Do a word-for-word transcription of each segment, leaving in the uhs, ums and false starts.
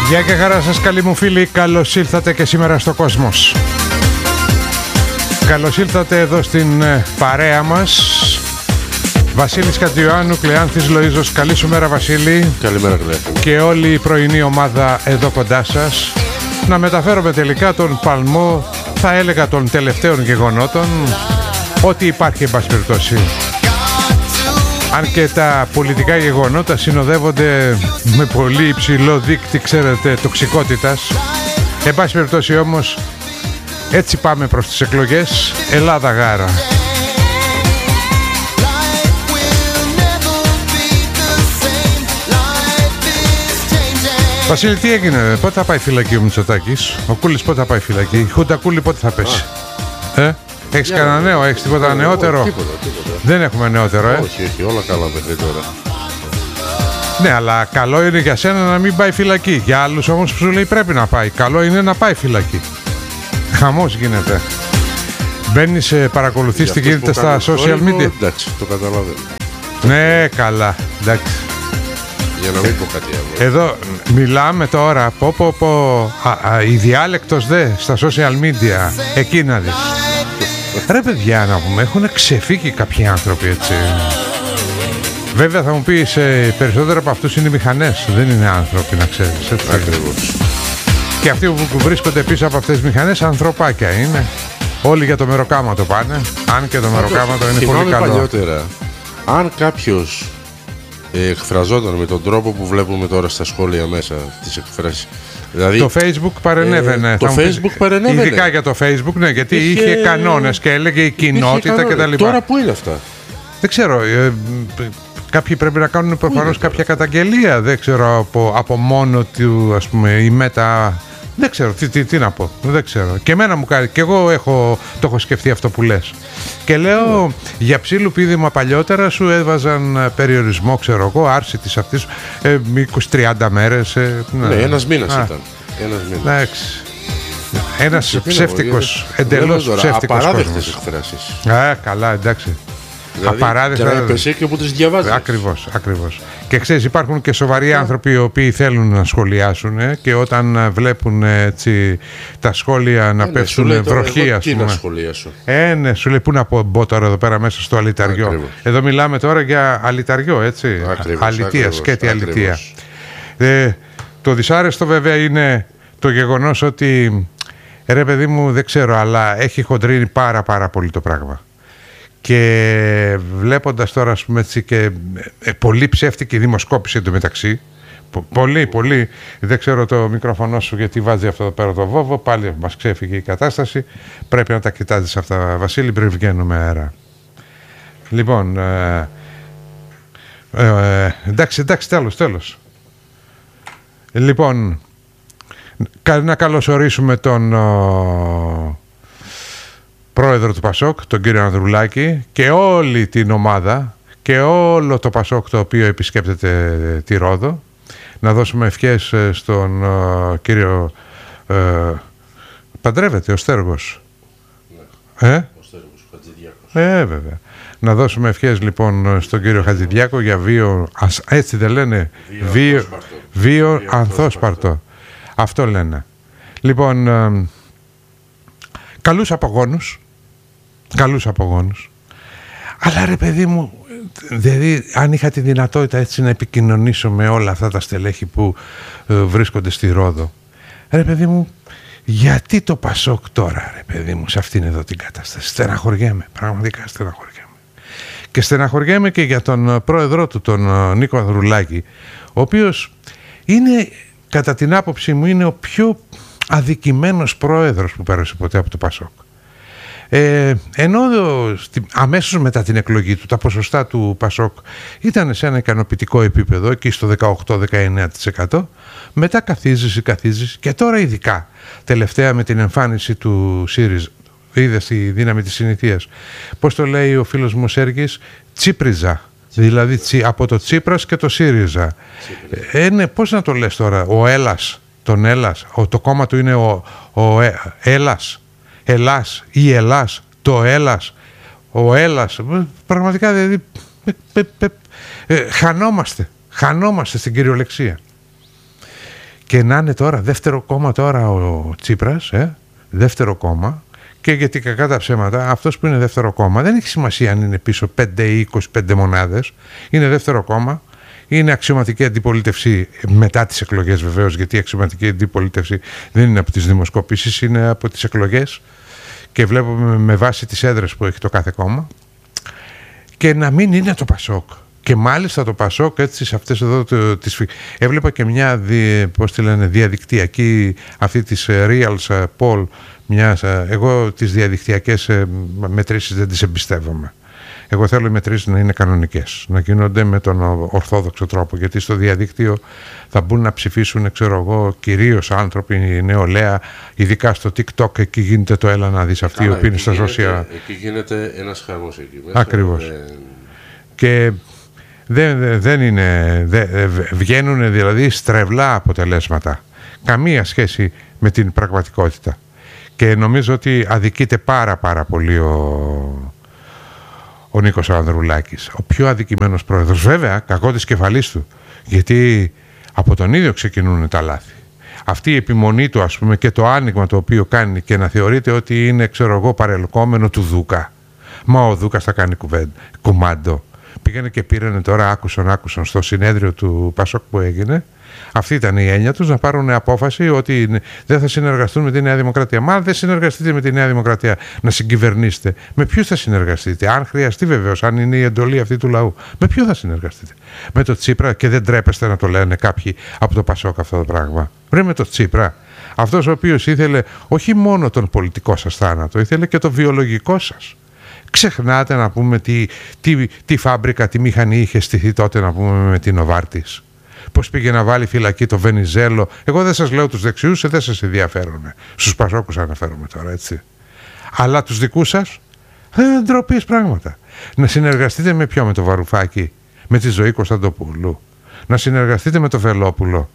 Γεια και χαρά σας καλοί μου φίλοι, καλώς ήλθατε και σήμερα στο Κόσμος. Καλώς ήλθατε εδώ στην παρέα μας. Βασίλης Χατζιωάννου, Κλεάνθης Λοΐζος. Καλή σου μέρα Βασίλη. Καλημέρα Κλεάνθη. Και όλη η πρωινή ομάδα εδώ κοντά σας. Να μεταφέρουμε τελικά τον παλμό, θα έλεγα των τελευταίων γεγονότων, ότι υπάρχει εν πάση περιπτώσει. Αν και τα πολιτικά γεγονότα συνοδεύονται με πολύ υψηλό δείκτη, ξέρετε, τοξικότητας. Εν πάση περιπτώσει όμως, έτσι πάμε προς τις εκλογές. Ελλάδα γάρα. Βασίλη, τι έγινε, πότε θα πάει φυλακή ο Μητσοτάκης? Ο Κούλης πότε θα πάει φυλακή? Η Χούντα Κούλη πότε θα πέσει? Ε? Έχεις yeah, κανένα νέο, έχεις τίποτα yeah, νεότερο? Τίποτα, τίποτα. Δεν έχουμε νεότερο, ε? Όχι, όχι, όλα καλά μέχρι τώρα. Ναι, αλλά καλό είναι για σένα να μην πάει φυλακή. Για άλλους όμως που σου λέει πρέπει να πάει. Καλό είναι να πάει φυλακή. Χαμός γίνεται. Μπαίνεις, παρακολουθείς τι γίνεται στα social media? Εντάξει, το καταλαβαίνω. Ναι, καλά, εντάξει. Για να μην πω κάτι άλλο. Εδώ μιλάμε τώρα, πω πω πω, α, α, η διάλεκτος δε στα social media, εκεί να δεις. Ρε παιδιά, να πούμε, έχουν ξεφύγει κάποιοι άνθρωποι, έτσι. Βέβαια θα μου πεις, ε, περισσότερο από αυτούς είναι μηχανές, δεν είναι άνθρωποι, να ξέρεις, έτσι. Ακριβώς. Και αυτοί που βρίσκονται πίσω από αυτές τις μηχανές ανθρωπάκια είναι. Όλοι για το μεροκάματο πάνε, αν και το μεροκάματο είναι πολύ καλό. Παλιότερα, αν κάποιος εκφραζόταν με τον τρόπο που βλέπουμε τώρα στα σχόλια μέσα τις εκφράσεις. Δηλαδή, το Facebook παρενέβαινε. Ε, το Facebook πεις, παρενέβαινε. Ειδικά για το Facebook, ναι, γιατί είχε, είχε κανόνες και έλεγε η κοινότητα κτλ. Τώρα που είναι αυτά? Δεν ξέρω. Ε, κάποιοι πρέπει να κάνουν προφανώς κάποια καταγγελία. Δεν ξέρω από, από μόνο του, ας πούμε, η Μέτα. Δεν ξέρω, τι, τι, τι να πω, δεν ξέρω. Και εμένα μου κάνει, και εγώ έχω, το έχω σκεφτεί αυτό που λες. Και λέω, yeah. για ψήλου πήδημα παλιότερα σου έβαζαν περιορισμό, ξέρω εγώ, άρση της αυτής, ε, είκοσι τριάντα μέρες. Ε, ναι, ναι, ένας μήνας Α. ήταν. Ένας μήνας. Εντάξει. Ένας ψεύτικος, εντελώς ψεύτικος απαράδεκτες εκφράσεις. Α, καλά, εντάξει. Δηλαδή, απαράδεκτα. Και να έπεσε και που τις διαβάζεις. Ακριβώς, ακριβώς. Και ξέρεις, υπάρχουν και σοβαροί yeah. άνθρωποι οι οποίοι θέλουν να σχολιάσουν, ε, και όταν βλέπουν, έτσι, τα σχόλια να ε, πέφτουν ναι, βροχή, ας πούμε. Τι να σχολιάσω. Ε, ναι, σου λέει, πού να πω, μπω τώρα εδώ πέρα μέσα στο αλυταριό. Ακριβώς. Εδώ μιλάμε τώρα για αλυταριό, έτσι. Ακριβώς, αλητία, ακριβώς, σκέτη ακριβώς. αλητία. Ε, το δυσάρεστο βέβαια είναι το γεγονός ότι, ρε παιδί μου, δεν ξέρω, αλλά έχει χοντρίνει πάρα πάρα πολύ το πράγμα. Και βλέποντας τώρα, ας πούμε, έτσι, και ε, πολύ ψεύτικη δημοσκόπηση εντωμεταξύ, πολύ, πολύ, δεν ξέρω το μικρόφωνο σου γιατί βάζει αυτό εδώ πέρα το βόβο, πάλι μας ξέφυγε η κατάσταση, πρέπει να τα κοιτάζεις αυτά, Βασίλη, πριν βγαίνουμε αέρα. Λοιπόν, ε, ε, ε, εντάξει, εντάξει, τέλος, τέλος. Λοιπόν, να καλωσορίσουμε τον... Ο, πρόεδρο του Πασόκ, τον κύριο Ανδρουλάκη, και όλη την ομάδα και όλο το Πασόκ το οποίο επισκέπτεται τη Ρόδο. Να δώσουμε ευχές στον uh, κύριο uh, παντρεύεται ο Στέργος. Ναι. Ε? Ο Στέργος, ο Χατζηδιάκος. Ε, βέβαια. Να δώσουμε ευχές λοιπόν στον κύριο Χατζηδιάκο για βίο, ας, έτσι δεν λένε, βίο, βίο ανθόσπαρτο. Αυτό λένε. Λοιπόν, uh, καλούς απογόνους. Καλούς απογόνους. Αλλά ρε παιδί μου, δηλαδή αν είχα τη δυνατότητα έτσι να επικοινωνήσω με όλα αυτά τα στελέχη που ε, βρίσκονται στη Ρόδο, ρε παιδί μου, γιατί το Πασόκ τώρα, ρε παιδί μου, σε αυτήν εδώ την κατάσταση? Στεναχωριέμαι, πραγματικά στεναχωριέμαι. Και στεναχωριέμαι και για τον πρόεδρό του, τον Νίκο Ανδρουλάκη, ο οποίος είναι, κατά την άποψή μου, είναι ο πιο αδικημένος πρόεδρος που πέρασε ποτέ από το Πασόκ. Ε, ενώ αμέσως μετά την εκλογή του τα ποσοστά του Πασόκ ήταν σε ένα ικανοποιητικό επίπεδο, εκεί στο δεκαοκτώ με δεκαεννέα τοις εκατό, μετά καθίζεις, καθίζεις, και τώρα ειδικά τελευταία με την εμφάνιση του ΣΥΡΙΖΑ, είδε στη δύναμη της συνηθείας, πώς το λέει ο φίλος μου Σέργης, τσίπριζα, δηλαδή τσι, από το Τσίπρας και το ΣΥΡΙΖΑ. Ε, ναι, πώς να το λες τώρα, ο Έλλας, τον Έλλας, ο, το κόμμα του είναι ο, ο ε, Έλλας, Ελλάς ή Ελλάς, το Έλλας, ο Έλλας, πραγματικά δηλαδή ε, ε, ε, χανόμαστε, χανόμαστε στην κυριολεξία. Και να είναι τώρα δεύτερο κόμμα τώρα ο Τσίπρας, ε, δεύτερο κόμμα, και γιατί κακά τα ψέματα, αυτός που είναι δεύτερο κόμμα δεν έχει σημασία αν είναι πίσω πέντε ή είκοσι πέντε μονάδες, είναι δεύτερο κόμμα, είναι αξιωματική αντιπολίτευση μετά τις εκλογές βεβαίως, γιατί η αξιωματική αντιπολίτευση δεν είναι από τις δημοσκοπήσεις, είναι από τις εκλογές και βλέπουμε με βάση τις έδρες που έχει το κάθε κόμμα, και να μην είναι το Πασόκ. Και μάλιστα το Πασόκ, έτσι, σε αυτές εδώ το, τις, έβλεπα και μια δι, πώς τη λένε, διαδικτυακή, αυτή της Reals Poll, μιας, εγώ τις διαδικτυακές μετρήσεις δεν τις εμπιστεύομαι. Εγώ θέλω οι μετρήσεις να είναι κανονικές, να γίνονται με τον ορθόδοξο τρόπο, γιατί στο διαδίκτυο θα μπουν να ψηφίσουν, ξέρω εγώ, κυρίως άνθρωποι, νεολαία, ειδικά στο TikTok, εκεί γίνεται το έλα να δεις αυτοί οι οποίοι είναι στα social. Εκεί γίνεται ένας χαμός εκεί μέσα. Ακριβώς. Ε... Και δεν, δεν είναι, δεν, βγαίνουν δηλαδή στρεβλά αποτελέσματα. Καμία σχέση με την πραγματικότητα. Και νομίζω ότι αδικείται πάρα πάρα πολύ ο, ο Νίκος Ανδρουλάκης. Ο πιο αδικημένος πρόεδρος. Βέβαια, κακό της κεφαλής του. Γιατί από τον ίδιο ξεκινούν τα λάθη. Αυτή η επιμονή του, ας πούμε, και το άνοιγμα το οποίο κάνει και να θεωρείται ότι είναι, ξέρω εγώ, παρελκόμενο του Δούκα. Μα ο Δούκας θα κάνει κουβέντα, κουμάντο. Πήγανε και πήρανε τώρα, άκουσαν, άκουσαν στο συνέδριο του Πασόκ που έγινε. Αυτή ήταν η έννοια τους, να πάρουν απόφαση ότι δεν θα συνεργαστούν με τη Νέα Δημοκρατία. Μα αν δεν συνεργαστείτε με τη Νέα Δημοκρατία να συγκυβερνήσετε, με ποιους θα συνεργαστείτε? Αν χρειαστεί βεβαίως, αν είναι η εντολή αυτή του λαού, με ποιον θα συνεργαστείτε? Με το Τσίπρα? Και δεν τρέπεστε να το λένε κάποιοι από το Πασόκ αυτό το πράγμα? Βρε, με το Τσίπρα. Αυτός ο οποίος ήθελε όχι μόνο τον πολιτικό σας θάνατο, ήθελε και το βιολογικό σας. Ξεχνάτε να πούμε τι, τι, τι φάμπρικα, τι μηχανή είχε στηθεί τότε, να πούμε, με την Νοβάρτης. Πώς πήγε να βάλει φυλακή το Βενιζέλο. Εγώ δεν σας λέω τους δεξιούς, δεν σας ενδιαφέρουν. Στους Πασόκους αναφέρομαι τώρα, έτσι. Αλλά τους δικούς σας, ε, ντροπής πράγματα. Να συνεργαστείτε με ποιο? Με το Βαρουφάκη, με τη Ζωή Κωνσταντοπούλου. Να συνεργαστείτε με το Βελόπουλο.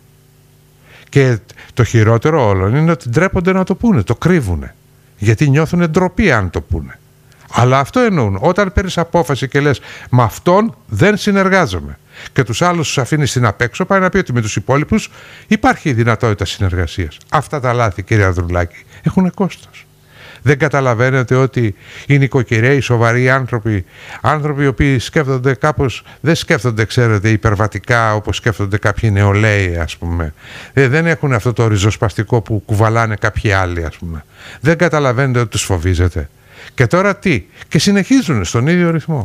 Και το χειρότερο όλων είναι ότι ντρέπονται να το πούνε, το κρύβουνε. Γιατί νιώθουν ντροπή αν το πούνε. Αλλά αυτό εννοούν. Όταν παίρνεις απόφαση και λες με αυτόν δεν συνεργάζομαι, και τους άλλους τους αφήνεις στην απέξω, πάει να πει ότι με τους υπόλοιπους υπάρχει η δυνατότητα συνεργασίας. Αυτά τα λάθη, κύριε Ανδρουλάκη, έχουν κόστος. Δεν καταλαβαίνετε ότι οι νοικοκυρέοι, σοβαροί άνθρωποι, άνθρωποι οι οποίοι σκέφτονται κάπως, δεν σκέφτονται, ξέρετε, υπερβατικά όπως σκέφτονται κάποιοι νεολαίοι, ας πούμε. Ε, δεν έχουν αυτό το ριζοσπαστικό που κουβαλάνε κάποιοι άλλοι, ας πούμε. Δεν καταλαβαίνετε ότι τους φοβίζετε. Και τώρα τι? Και συνεχίζουν στον ίδιο ρυθμό.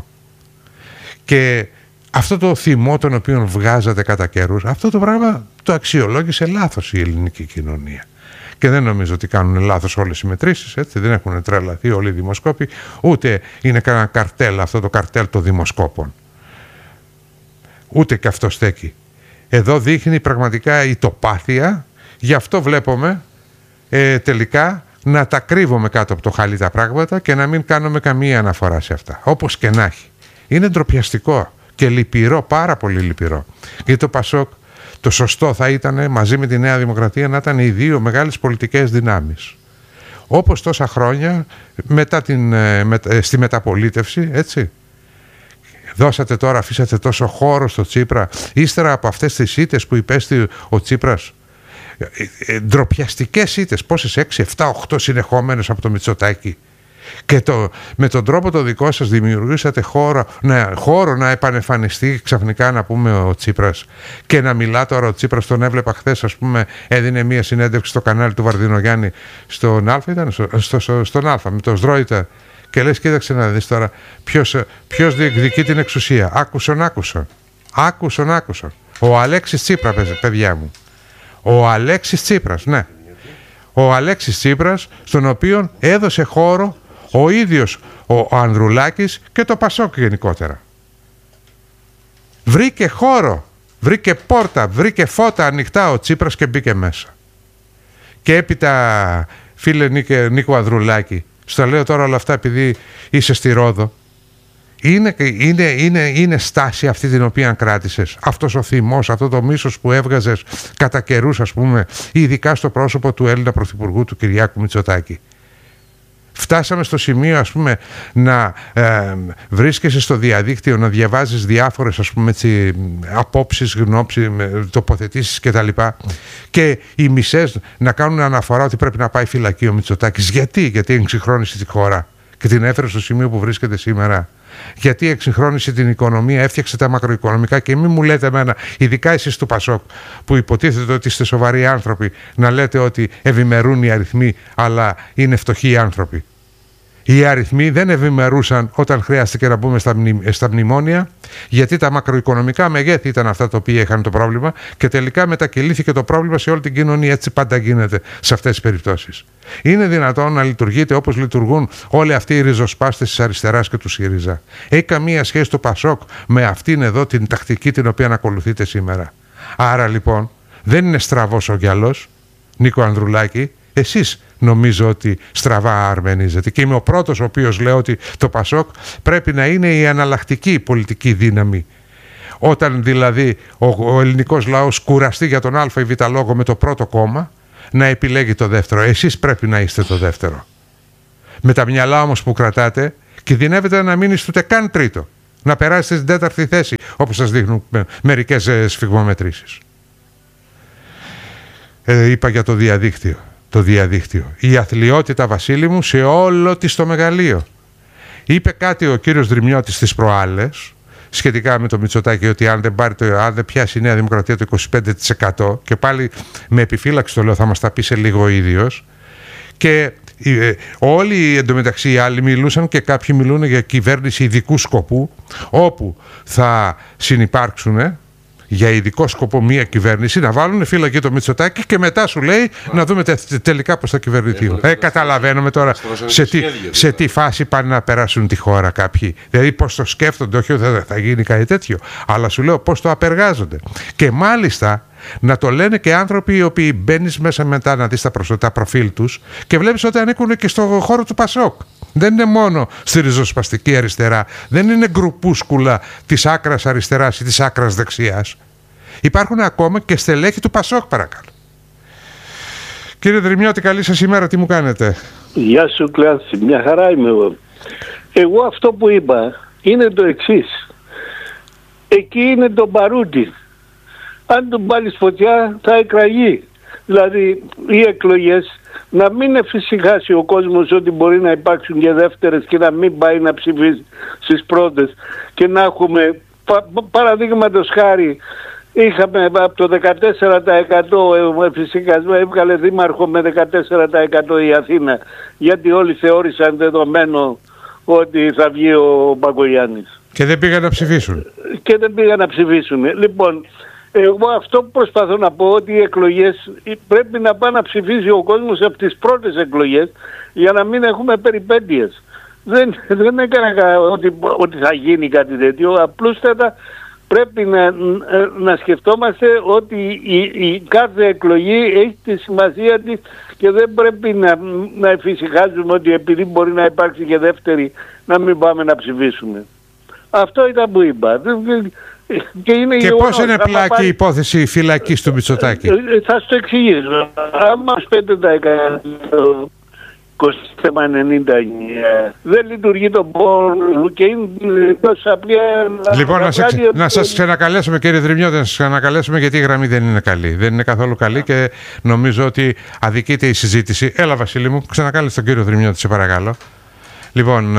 Και αυτό το θυμό τον οποίο βγάζατε κατά καιρούς, αυτό το πράγμα το αξιολόγησε λάθος η ελληνική κοινωνία. Και δεν νομίζω ότι κάνουν λάθος όλες οι μετρήσεις, έτσι. Δεν έχουν τρελαθεί όλοι οι δημοσκόποι, ούτε είναι κανένα καρτέλ, αυτό το καρτέλ των δημοσκόπων. Ούτε και αυτό στέκει. Εδώ δείχνει πραγματικά η τοπάθεια, γι' αυτό βλέπουμε ε, τελικά να τα κρύβουμε κάτω από το χαλί τα πράγματα και να μην κάνουμε καμία αναφορά σε αυτά. Όπως και να έχει. Είναι ντροπιαστικό και λυπηρό, πάρα πολύ λυπηρό. Γιατί το Πασόκ, το σωστό θα ήταν μαζί με τη Νέα Δημοκρατία να ήταν οι δύο μεγάλες πολιτικές δυνάμεις. Όπως τόσα χρόνια μετά την, με, στη μεταπολίτευση, έτσι. Δώσατε τώρα, αφήσατε τόσο χώρο στο Τσίπρα, ύστερα από αυτές τις ήττες που υπέστη ο Τσίπρας. Ντροπιαστικές ήττες, πόσες, έξι, επτά, οκτώ συνεχόμενες από το Μητσοτάκη. Και το, με τον τρόπο το δικό σας δημιουργήσατε χώρο να, χώρο να επανεμφανιστεί ξαφνικά, να πούμε, ο Τσίπρας. Και να μιλά τώρα ο Τσίπρας, τον έβλεπα χθες, ας πούμε, έδινε μία συνέντευξη στο κανάλι του Βαρδινογιάννη, στον Α ήταν, στο, στο, στο, στον Α, με τον Σδρόιτα. Και λες, κοίταξε να δεις τώρα ποιος, ποιος διεκδικεί την εξουσία. Άκουσον, άκουσον. Άκουσον, άκουσον. Ο Αλέξης Τσίπρα, παιδιά μου. Ο Αλέξης Τσίπρας, ναι. Ο Αλέξης Τσίπρας, στον οποίο έδωσε χώρο ο ίδιος ο Ανδρουλάκης και το Πασόκ γενικότερα. Βρήκε χώρο, βρήκε πόρτα, βρήκε φώτα ανοιχτά ο Τσίπρας και μπήκε μέσα. Και έπειτα, φίλε Νίκο Ανδρουλάκη, στα λέω τώρα όλα αυτά επειδή είσαι στη Ρόδο, Είναι, είναι, είναι, είναι στάση αυτή την οποία κράτησες, αυτός ο θυμός, αυτό το μίσος που έβγαζες κατά καιρούς, ας πούμε, ειδικά στο πρόσωπο του Έλληνα Πρωθυπουργού, του Κυριάκου Μητσοτάκη. Φτάσαμε στο σημείο, ας πούμε, να ε, βρίσκεσαι στο διαδίκτυο, να διαβάζεις διάφορες, ας πούμε, έτσι, απόψεις, γνώψεις, τοποθετήσεις κτλ. Και οι μισές να κάνουν αναφορά ότι πρέπει να πάει φυλακή ο Μητσοτάκης. Γιατί? Γιατί εξυγχρόνισε τη χώρα και την έφερε στο σημείο που βρίσκεται σήμερα. Γιατί εξυγχρόνισε την οικονομία, έφτιαξε τα μακροοικονομικά. Και μην μου λέτε εμένα, ειδικά εσείς του Πασόκ, που υποτίθεται ότι είστε σοβαροί άνθρωποι, να λέτε ότι ευημερούν οι αριθμοί, αλλά είναι φτωχοί οι άνθρωποι. Οι αριθμοί δεν ευημερούσαν όταν χρειάστηκε να μπούμε στα, μνη... στα μνημόνια, γιατί τα μακροοικονομικά μεγέθη ήταν αυτά τα οποία είχαν το πρόβλημα και τελικά μετακυλήθηκε το πρόβλημα σε όλη την κοινωνία. Έτσι πάντα γίνεται σε αυτές τις περιπτώσεις. Είναι δυνατόν να λειτουργείτε όπως λειτουργούν όλοι αυτοί οι ριζοσπάστες της αριστεράς και του ΣΥΡΙΖΑ? Έχει καμία σχέση το Πασόκ με αυτήν εδώ την τακτική την οποία ακολουθείτε σήμερα? Άρα λοιπόν δεν είναι στραβός ο γυαλός, Νίκο Ανδρουλάκη. Εσείς νομίζω ότι στραβά αρμενίζετε. Και είμαι ο πρώτος ο οποίος λέω ότι το Πασόκ πρέπει να είναι η αναλλακτική πολιτική δύναμη. Όταν δηλαδή ο, ο ελληνικός λαός κουραστεί για τον α ή β λόγο με το πρώτο κόμμα, να επιλέγει το δεύτερο. Εσείς πρέπει να είστε το δεύτερο. Με τα μυαλά όμως που κρατάτε, κινδυνεύετε να μην είστε ούτε καν τρίτο. Να περάσετε στην τέταρτη θέση, όπως σας δείχνουν μερικές ε, σφιγμομετρήσεις. Ε, είπα για το διαδίκτυο. Το διαδίκτυο. Η αθλιότητα, Βασίλη μου, σε όλο της το μεγαλείο. Είπε κάτι ο κύριος Δρυμιώτης τις προάλλες σχετικά με το Μητσοτάκη, ότι αν δεν, πάρει το, αν δεν πιάσει η Νέα Δημοκρατία το είκοσι πέντε τοις εκατό, και πάλι με επιφύλαξη το λέω, θα μας τα πει σε λίγο ο ίδιος, και ε, όλοι εντωμεταξύ οι άλλοι μιλούσαν, και κάποιοι μιλούν για κυβέρνηση ειδικού σκοπού, όπου θα συνυπάρξουν για ειδικό σκοπό μία κυβέρνηση, να βάλουν φύλακη το Μητσοτάκη και μετά σου λέει Μα. να δούμε τε, τελικά πώς θα κυβερνηθεί. Ε, ε, καταλαβαίνουμε τώρα σε τι, σε τι φάση πάνε να περάσουν τη χώρα κάποιοι. Δηλαδή πώς το σκέφτονται, όχι ότι θα, θα γίνει κάτι τέτοιο, αλλά σου λέω πώς το απεργάζονται. Και μάλιστα να το λένε και άνθρωποι οι οποίοι μπαίνεις μέσα μετά να δεις τα, προσω... τα προφίλ τους και βλέπεις ότι ανήκουν και στο χώρο του Πασόκ. Δεν είναι μόνο στη ριζοσπαστική αριστερά, δεν είναι γκρουπούσκουλα της άκρας αριστεράς ή της άκρας δεξιάς. Υπάρχουν ακόμα και στελέχη του Πασόκ, παρακαλώ. Κύριε Δρυμιώτη, καλή σας ημέρα, τι μου κάνετε? Γεια σου Κλάση, μια χαρά είμαι εγώ. Εγώ αυτό που είπα είναι το εξής. Εκεί είναι το μπαρούτι. Αν τον βάλεις φωτιά θα εκραγεί. Δηλαδή οι εκλογές να μην εφησυχάσει ο κόσμος ότι μπορεί να υπάρξουν και δεύτερες και να μην πάει να ψηφίσει στις πρώτες και να έχουμε πα, παραδείγματος χάρη είχαμε από το δεκατέσσερα τοις εκατό εφησυχασμό, έβγαλε δήμαρχο με δεκατέσσερα τοις εκατό η Αθήνα, γιατί όλοι θεώρησαν δεδομένο ότι θα βγει ο Μπακογιάννης. Και δεν πήγαν να ψηφίσουν. Και δεν πήγαν να ψηφίσουν. Λοιπόν, εγώ αυτό που προσπαθώ να πω, ότι οι εκλογές πρέπει να πάει να ψηφίσει ο κόσμος από τις πρώτες εκλογές για να μην έχουμε περιπέτειες. Δεν, δεν έκανα ότι, ότι θα γίνει κάτι τέτοιο. Απλούστατα πρέπει να, να σκεφτόμαστε ότι η, η κάθε εκλογή έχει τη σημασία της και δεν πρέπει να, να εφησυχάζουμε ότι επειδή μπορεί να υπάρξει και δεύτερη να μην πάμε να ψηφίσουμε. Αυτό ήταν που είπα. Και, είναι και πώς είναι πλάκη πάρει... η υπόθεση φυλακής του Μητσοτάκη? Θα σου το εξηγήσω. Άμα πέντε τοις εκατό θέμα ενενήντα εννιά δεν λειτουργεί το πόνο και είναι τόσο απλή. Λοιπόν, να, σε, να σας ξανακαλέσουμε, κύριε Δρυμιώτη, να σας ξανακαλέσουμε, γιατί η γραμμή δεν είναι καλή. Δεν είναι καθόλου καλή και νομίζω ότι αδικείται η συζήτηση. Έλα, Βασίλη μου, ξανακάλεσε τον κύριο Δρυμιώτη, σε παρακαλώ. Λοιπόν,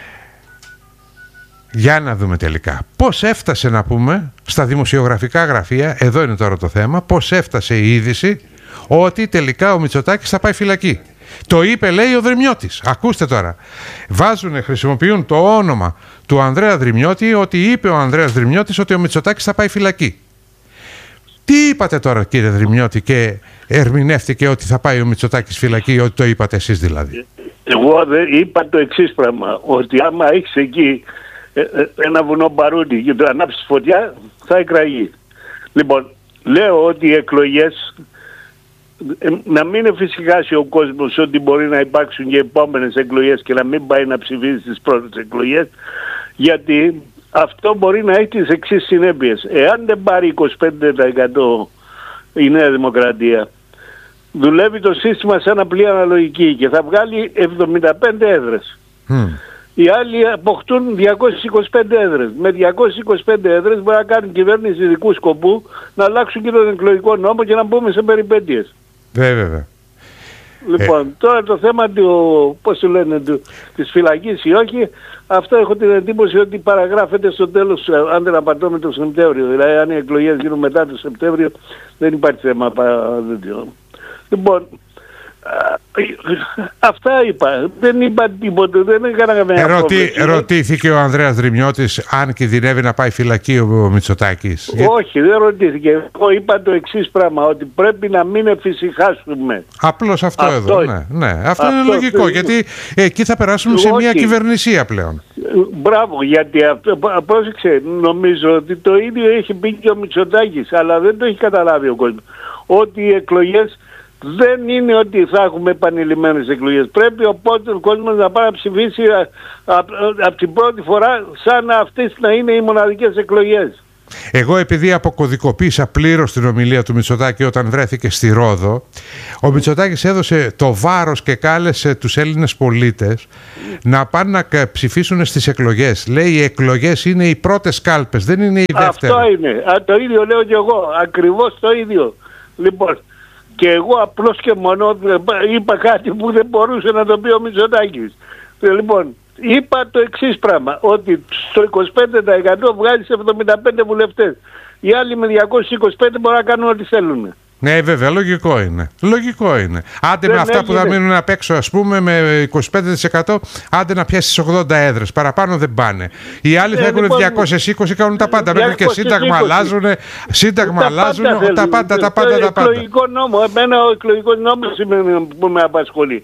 για να δούμε τελικά πώς έφτασε, να πούμε, στα δημοσιογραφικά γραφεία, εδώ είναι τώρα το θέμα, πώς έφτασε η είδηση ότι τελικά ο Μητσοτάκης θα πάει φυλακή. Το είπε, λέει, ο Δρυμιώτης. Ακούστε τώρα. Βάζουν, χρησιμοποιούν το όνομα του Ανδρέα Δρυμιώτη, ότι είπε ο Ανδρέας Δρυμιώτης ότι ο Μητσοτάκης θα πάει φυλακή. Τι είπατε τώρα, κύριε Δρυμιώτη, και ερμηνεύτηκε ότι θα πάει ο Μητσοτάκης φυλακή, ότι το είπατε εσείς δηλαδή? Εγώ είπα το εξής πράγμα, ότι άμα έχεις εκεί ένα βουνό μπαρούτι και το ανάψεις φωτιά θα εκραγεί. Λοιπόν, λέω ότι οι εκλογές να μην εφησυχάσει ο κόσμος ότι μπορεί να υπάρξουν και επόμενες εκλογές και να μην πάει να ψηφίσει στις πρώτες εκλογές, γιατί αυτό μπορεί να έχει τις εξής συνέπειες. Εάν δεν πάρει είκοσι πέντε τοις εκατό η Νέα Δημοκρατία, δουλεύει το σύστημα σαν απλή αναλογική και θα βγάλει εβδομήντα πέντε έδρες. Mm. Οι άλλοι αποκτούν διακόσιες είκοσι πέντε έδρες. Με διακόσιες είκοσι πέντε έδρες μπορεί να κάνουν κυβέρνηση ειδικού σκοπού, να αλλάξουν και τον εκλογικό νόμο και να μπούμε σε περιπέτειες. Βέβαια. Λοιπόν, ε. τώρα το θέμα του, πώς το λένε, του, της φυλακής ή όχι, αυτό έχω την εντύπωση ότι παραγράφεται στο τέλος, αν δεν απαντώ, το Σεπτέμβριο. Δηλαδή, αν οι εκλογές γίνουν μετά το Σεπτέμβριο, δεν υπάρχει θέμα. Λοιπόν, αυτά είπα. Δεν είπα τίποτα. Δεν έκανα καμία Ερωτή, Ρωτήθηκε ο Ανδρέας Δρυμιώτης αν κινδυνεύει να πάει φυλακή ο Μητσοτάκης. Όχι, δεν ρωτήθηκε. Εγώ είπα το εξής πράγμα, ότι πρέπει να μην εφησυχάσουμε. Απλώς αυτό, αυτό εδώ. Ναι, ναι. Αυτό, αυτό είναι λογικό, αυτό, γιατί εκεί θα περάσουμε όχι. σε μια κυβερνησία πλέον. Μπράβο, γιατί αυτό, πρόσεξε, νομίζω ότι το ίδιο έχει πει και ο Μητσοτάκης, αλλά δεν το έχει καταλάβει ο κόσμος. Ότι οι εκλογές δεν είναι ότι θα έχουμε επανειλημμένες εκλογές. Πρέπει οπότε ο κόσμος να πάει να ψηφίσει από απ, την πρώτη φορά σαν αυτές να είναι οι μοναδικές εκλογές. Εγώ επειδή αποκωδικοποίησα πλήρως την ομιλία του Μητσοτάκη όταν βρέθηκε στη Ρόδο, ο Μητσοτάκης έδωσε το βάρος και κάλεσε τους Έλληνες πολίτες να πάνε να ψηφίσουν στις εκλογές. Λέει οι εκλογές είναι οι πρώτες κάλπες, δεν είναι οι δεύτερες. Αυτό είναι. Α, το ίδιο λέω και εγώ. Ακριβώς το ίδιο. Λοιπόν, και εγώ απλώς και μόνο είπα κάτι που δεν μπορούσε να το πει ο Μητσοτάκης. Λοιπόν, είπα το εξής πράγμα, ότι στο είκοσι πέντε τοις εκατό βγάζεις εβδομήντα πέντε βουλευτές. Οι άλλοι με διακόσιες είκοσι πέντε μπορούν να κάνουν ό,τι θέλουν. Ναι, βέβαια, λογικό είναι. Λογικό είναι. Άντε δεν με αυτά έγινε. Που θα μείνουν απ' έξω, ας πούμε, με είκοσι πέντε τοις εκατό, άντε να πιάσεις ογδόντα έδρες. Παραπάνω δεν πάνε. Οι άλλοι ε, θα έχουν λοιπόν, διακόσιες είκοσι, κάνουν τα πάντα. Μέχρι και σύνταγμα αλλάζουν, σύνταγμα αλλάζουν, τα πάντα, τα πάντα, τα πάντα. Εκλογικό νόμο, εμένα ο εκλογικός νόμος που με απασχολεί.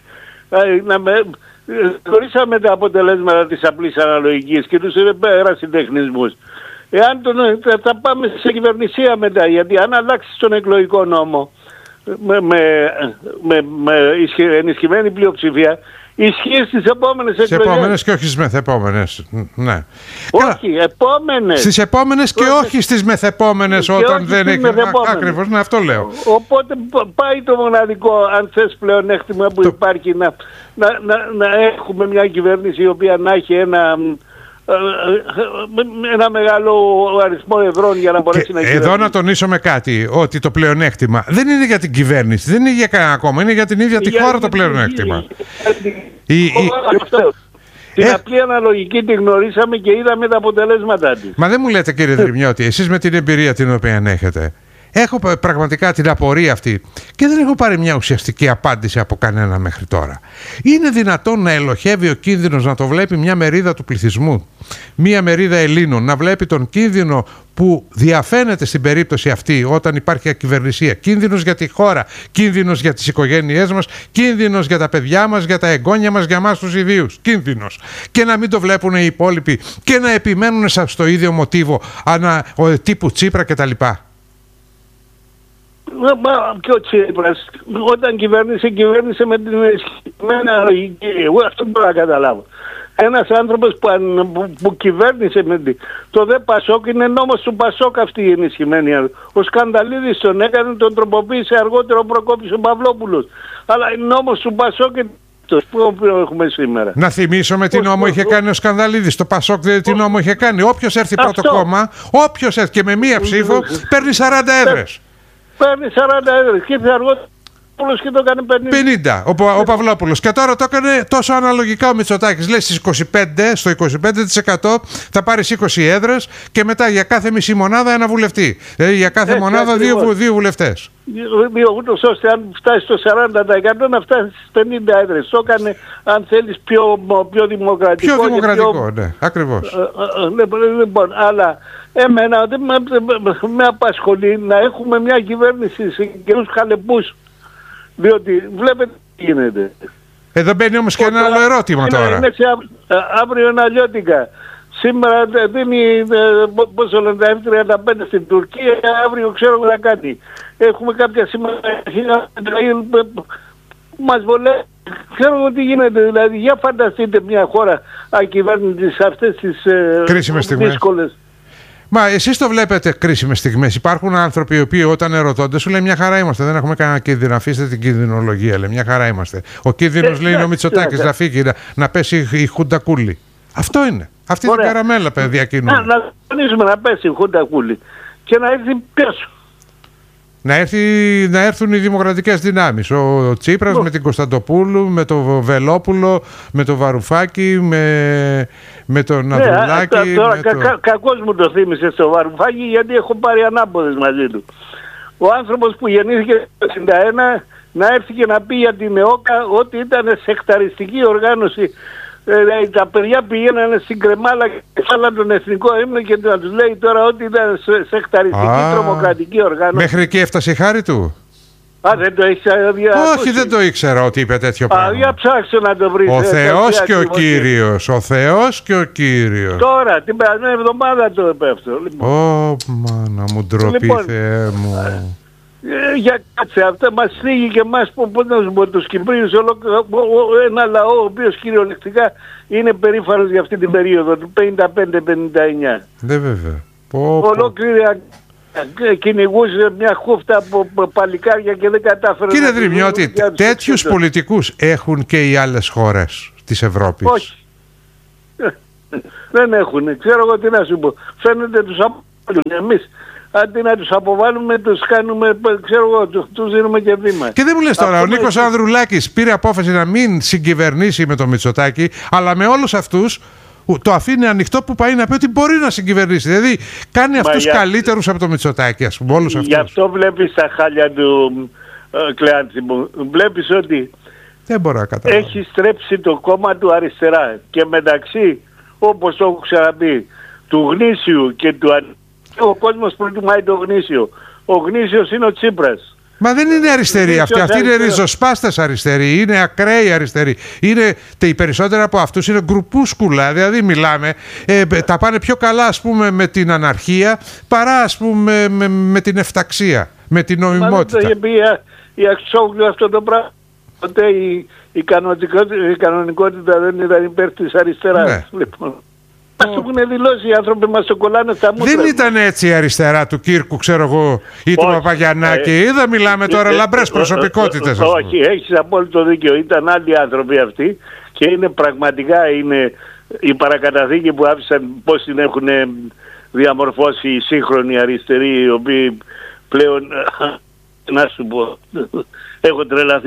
Γνωρίσαμε τα αποτελέσματα της απλής αναλογικής και τους ερασιτεχνισμούς. Εάν τον, θα, θα πάμε σε κυβερνησία μετά, γιατί αν αλλάξεις τον εκλογικό νόμο με, με, με, με ενισχυμένη πλειοψηφία, ισχύει στις επόμενες εκλογές. Στις επόμενες και όχι στις μεθεπόμενες. Ναι. Όχι, επόμενες. Στις επόμενες και όχι στις μεθεπόμενες όταν δεν έχει. Ακριβώς, ναι, αυτό λέω. Οπότε πάει το μοναδικό, αν θες, πλεονέκτημα που το... υπάρχει να, να, να, να έχουμε μια κυβέρνηση η οποία να έχει ένα... ένα μεγάλο αριθμό ευρών για να μπορέσει και να κυβερνήσει. Εδώ να τονίσουμε κάτι, ότι το πλεονέκτημα δεν είναι για την κυβέρνηση, δεν είναι για κανένα κόμμα, είναι για την ίδια τη χώρα το πλεονέκτημα. Την απλή αναλογική τη γνωρίσαμε και είδαμε τα αποτελέσματά της. Μα δεν μου λέτε, κύριε Δρυμιώτη, εσείς με την εμπειρία την οποία έχετε, έχω πραγματικά την απορία αυτή και δεν έχω πάρει μια ουσιαστική απάντηση από κανένα μέχρι τώρα. Είναι δυνατόν να ελοχεύει ο κίνδυνος, να το βλέπει μια μερίδα του πληθυσμού, μια μερίδα Ελλήνων, να βλέπει τον κίνδυνο που διαφαίνεται στην περίπτωση αυτή όταν υπάρχει ακυβερνησία? Κίνδυνος για τη χώρα, κίνδυνος για τις οικογένειές μας, κίνδυνος για τα παιδιά μας, για τα εγγόνια μας, για εμάς τους ιδίους. Κίνδυνος. Και να μην το βλέπουν οι υπόλοιποι και να επιμένουν στο ίδιο μοτίβο ανα, τύπου Τσίπρα κτλ. Μα και ο Τσίπρας όταν κυβέρνησε, κυβέρνησε με την ενισχυμένη αναλογική. Εγώ αυτό μπορώ να καταλάβω. Ένας άνθρωπος που, που, που κυβέρνησε με την... Το δε Πασόκ είναι νόμος του Πασόκ αυτή η ενισχυμένη. Ο Σκανδαλίδης τον έκανε, τον τροποποίησε αργότερο, προκόπησε ο Παυλόπουλος. Αλλά είναι νόμος του Πασόκ που έχουμε σήμερα. Να θυμίσουμε τι νόμο είχε κάνει ο Σκανδαλίδης. Το Πασόκ τι νόμο είχε κάνει. Όποιος έρθει πρώτο κόμμα, όποιος έρθει και με μία ψήφο παίρνει σαράντα έδρες. Παίρνει σαράντα έδρες και ήρθε αργότερα και το έκανε πενήντα. πενήντα ο, ο Παυλόπουλος. Και τώρα το έκανε τόσο αναλογικά ο Μητσοτάκης. Λέει στις είκοσι πέντε, στο είκοσι πέντε τοις εκατό θα πάρεις είκοσι έδρες και μετά για κάθε μισή μονάδα ένα βουλευτή. Δηλαδή για κάθε Έτσι, μονάδα δύο, δύο βουλευτές. Ούτως ώστε αν φτάσει στο σαράντα τοις εκατό να φτάσει στις πενήντα έδρες. Το έκανε, αν θέλεις, πιο, πιο δημοκρατικό. Πιο δημοκρατικό, πιο... ναι, ακριβώς. Λοιπόν, αλλά εμένα δεν με, με απασχολεί να έχουμε μια κυβέρνηση σε καιρούς χαλεπούς. Διότι βλέπετε τι γίνεται. Εδώ μπαίνει όμως και ένα άλλο ερώτημα είναι, τώρα. Είναι σε αύριο είναι αλλιώτικα. Σήμερα δίνει πόσο λένε τα εφ τριάντα πέντε στην Τουρκία, αύριο ξέρουμε να κάνει. Έχουμε κάποια σήμερα μας βολεύει. Ξέρουμε τι γίνεται. Δηλαδή για φανταστείτε μια χώρα ακυβέρνητη σε αυτές τις δύσκολες. Μα εσείς το βλέπετε κρίσιμες στιγμές. Υπάρχουν άνθρωποι οι οποίοι όταν ερωτώνται σου λένε μια χαρά είμαστε. Δεν έχουμε κανένα κίνδυνο. Αφήστε την κινδυνολογία. Λέει μια χαρά είμαστε. Ο κίνδυνος λέει είναι ο Μητσοτάκης να φύγει, να, να πέσει η Χούντα Κούλη. Αυτό είναι. Αυτή την καραμέλα παιδιά κινούν. Να, να τονίσουμε να πέσει η Χούντα Κούλη και να έρθει πίσω. Να, έρθει, να έρθουν οι δημοκρατικές δυνάμεις. Ο Τσίπρας με την Κωνσταντοπούλου, με το Βελόπουλο, με το Βαρουφάκη, με, με τον ναι, Ανδρουλάκη. Τώρα κα, το... κα, κακώς μου το θύμισε στο Βαρουφάκη γιατί έχω πάρει ανάποδες μαζί του. Ο άνθρωπος που γεννήθηκε το εξήντα ένα να έρθει και να πει για την ΕΟΚΑ ότι ήταν σεκταριστική οργάνωση. Ε, τα παιδιά πηγαίνανε στην κρεμάλα και φάλαν τον εθνικό ύμνο και να τους λέει τώρα ότι ήταν σεκταριστική Α, τρομοκρατική οργάνωση. Μέχρι εκεί έφτασε η χάρη του. Α, δεν το έχεις αδειά. Όχι, δεν το ήξερα ότι είπε τέτοιο πράγμα. Α, για ψάξω να το βρεις. Ο Θεός και ο Κύριος. Ο Θεός και ο Κύριος. Τώρα, την περασμένη εβδομάδα το είπε αυτό. Λοιπόν. Ω, μάνα μου, ντροπή λοιπόν, Θεέ μου. Ε, για κάτσε, αυτό μας θίγει και εμάς από τους Κυπρίους, ένα λαό ο οποίος κυριολεκτικά είναι περήφανος για αυτή την περίοδο του πενήντα πέντε πενήντα εννιά. Ναι βέβαια. Ολόκληρη κυνηγούσε μια χούφτα από παλικάρια και δεν κατάφερε. Κύριε Δρυμιώτη, τέτοιους πολιτικούς έχουν και οι άλλες χώρες της Ευρώπης? Όχι. Δεν έχουν. Ξέρω εγώ τι να σου πω. Φαίνεται τους αποβάλλουν. Εμείς αντί να τους αποβάλουμε, τους κάνουμε, ξέρω εγώ, τους, τους δίνουμε και βήμα. Και δεν μου λες τώρα, ο Νίκος Ανδρουλάκης πήρε απόφαση να μην συγκυβερνήσει με τον Μητσοτάκη, αλλά με όλους αυτούς το αφήνει ανοιχτό που πάει να πει ότι μπορεί να συγκυβερνήσει. Δηλαδή κάνει αυτούς για... καλύτερους από το Μητσοτάκη, ας πούμε, όλους αυτούς. Γι' αυτό βλέπεις τα χάλια του ε, Κλεάνθη μου. Βλέπεις ότι δεν μπορώ να καταλάβω. Έχει στρέψει το κόμμα του αριστερά και μεταξύ, όπως το έχω ξαναπεί, του γνήσιου και του αριστερού. Ο κόσμος προτιμάει το γνήσιο. Ο γνήσιος είναι ο Τσίπρας. Μα δεν είναι αριστεροί αυτοί. Αυτοί είναι ριζοσπάστες αριστεροί. Είναι ακραίοι αριστεροί. Είναι, οι περισσότεροι από αυτούς είναι γκρουπούσκουλα. Δηλαδή μιλάμε, ε, τα πάνε πιο καλά ας πούμε με την αναρχία παρά ας πούμε με, με την εφταξία, με την νομιμότητα. Μα δεν το είχε πει η Αξόγλου αυτό το πράγμα. Τότε η, η, κανονικότητα, η κανονικότητα δεν ήταν υπέρ της αριστεράς. Ναι. Λοιπόν. Μας το έχουν δηλώσει οι άνθρωποι, μας το κολλάνε στα μούτρα. Δεν ήταν έτσι η αριστερά του Κύρκου, ξέρω εγώ, ή του Παπαγιαννάκη. Ε, Είδα, μιλάμε τώρα ε, λαμπρές προσωπικότητες. Ε, όχι, έχεις απόλυτο δίκιο. Ήταν άλλοι άνθρωποι αυτοί και είναι πραγματικά είναι η παρακαταθήκη που άφησαν πώς την έχουν διαμορφώσει οι σύγχρονοι αριστεροί, οι οποίοι πλέον, να σου πω, έχω τρελαθεί.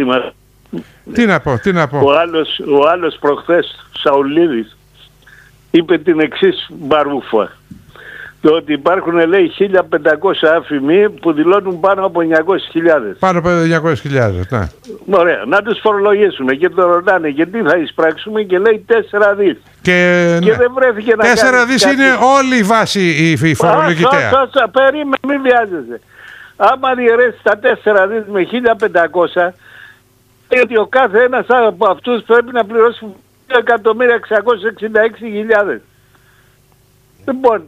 Τι να πω, τι να πω. Ο άλλος, ο άλλος προχθές, Σαουλίδης, είπε την εξής μπαρούφα. Το ότι υπάρχουν λέει χίλια πεντακόσια άφημοι που δηλώνουν πάνω από εννιακόσιες χιλιάδες. Πάνω από εννιακόσιες χιλιάδες, ναι. Ωραία, να τους φορολογήσουμε και το ρωτάνε και τι θα εισπράξουμε και λέει τέσσερα δις. Και, και ναι. δεν βρέθηκε να τέσσερα δις κάτι... είναι όλη η βάση η, η φορολογητέα. Άσα, άσα, περίμενε, μην βιάζεσαι. Άμα διαιρέσεις τα τέσσερα δις με χίλια πεντακόσια, γιατί ο κάθε ένας από αυτούς πρέπει να πληρώσει δύο εκατομμύρια εξακόσιες εξήντα έξι χιλιάδες. Λοιπόν.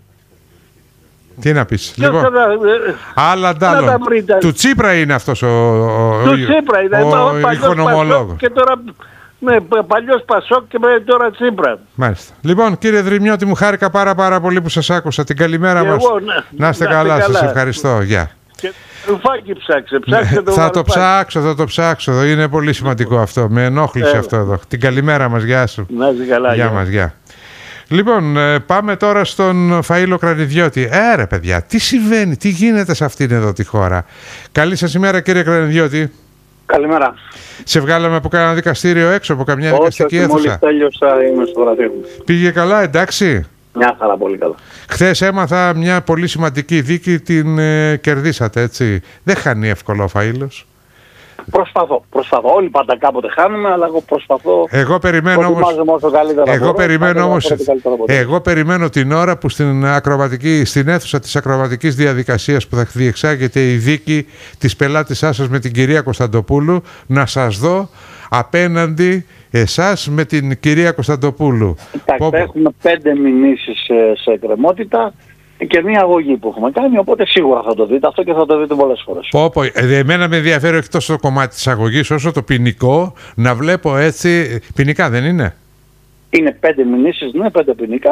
Τι να πεις. Λοιπόν, θα, άλλα ντάλλον. Του Τσίπρα είναι αυτός ο, ο, του Τσίπρα είναι, ο, ο, ο οικονομολόγος. Και τώρα, ναι, παλιός Πασόκ και τώρα Τσίπρα. Μάλιστα. Λοιπόν, κύριε Δρυμιώτη, μου χάρηκα πάρα πάρα πολύ που σας άκουσα. Την καλημέρα μας. Εγώ, ναι. Να είστε καλά, καλά, σας ευχαριστώ. Γεια. Και... Ρουφάκι ψάξε, ψάξε το θα βαρουφάκι. το ψάξω, θα το ψάξω. Είναι πολύ σημαντικό αυτό. Με ενόχλησε ε, αυτό εδώ. Την καλημέρα μας, γεια σου. Να είσαι καλά. Γεια μας, γεια. Λοιπόν, πάμε τώρα στον Φαΐλο Κρανιδιώτη. Ε, ρε παιδιά, τι συμβαίνει, τι γίνεται σε αυτήν εδώ τη χώρα. Καλή σας ημέρα, κύριε Κρανιδιώτη. Καλημέρα. Σε βγάλαμε από κανένα δικαστήριο έξω, από καμιά όχι, δικαστική όχι, αίθουσα. Μόλις τέλειωσα, είμαι στο γραφείο. Πήγε καλά, εντάξει. Μια χαρά, πολύ καλά. Χθες έμαθα μια πολύ σημαντική δίκη, την ε, κερδίσατε, έτσι. Δεν χάνει εύκολο ο Φαΐλος. Προσπαθώ, προσπαθώ. Όλοι πάντα κάποτε χάνουμε, αλλά εγώ προσπαθώ. Εγώ περιμένω όμως, εγώ μπορώ, περιμένω όμως, εγώ περιμένω την ώρα που στην, ακροματική, στην αίθουσα της ακροματικής διαδικασίας που θα διεξάγεται η δίκη της πελάτησάς σας με την κυρία Κωνσταντοπούλου, να σας δω απέναντι εσάς με την κυρία Κωνσταντοπούλου. Κοιτάξτε, έχουμε πέντε μηνύσεις σε, σε εκκρεμότητα και μία αγωγή που έχουμε κάνει, οπότε σίγουρα θα το δείτε αυτό και θα το δείτε πολλές φορές. Πω, πω. Ε, εμένα με ενδιαφέρει όχι τόσο το κομμάτι της αγωγής όσο το ποινικό, να βλέπω έτσι, ποινικά δεν είναι? Είναι πέντε μηνύσεις, ναι, πέντε ποινικά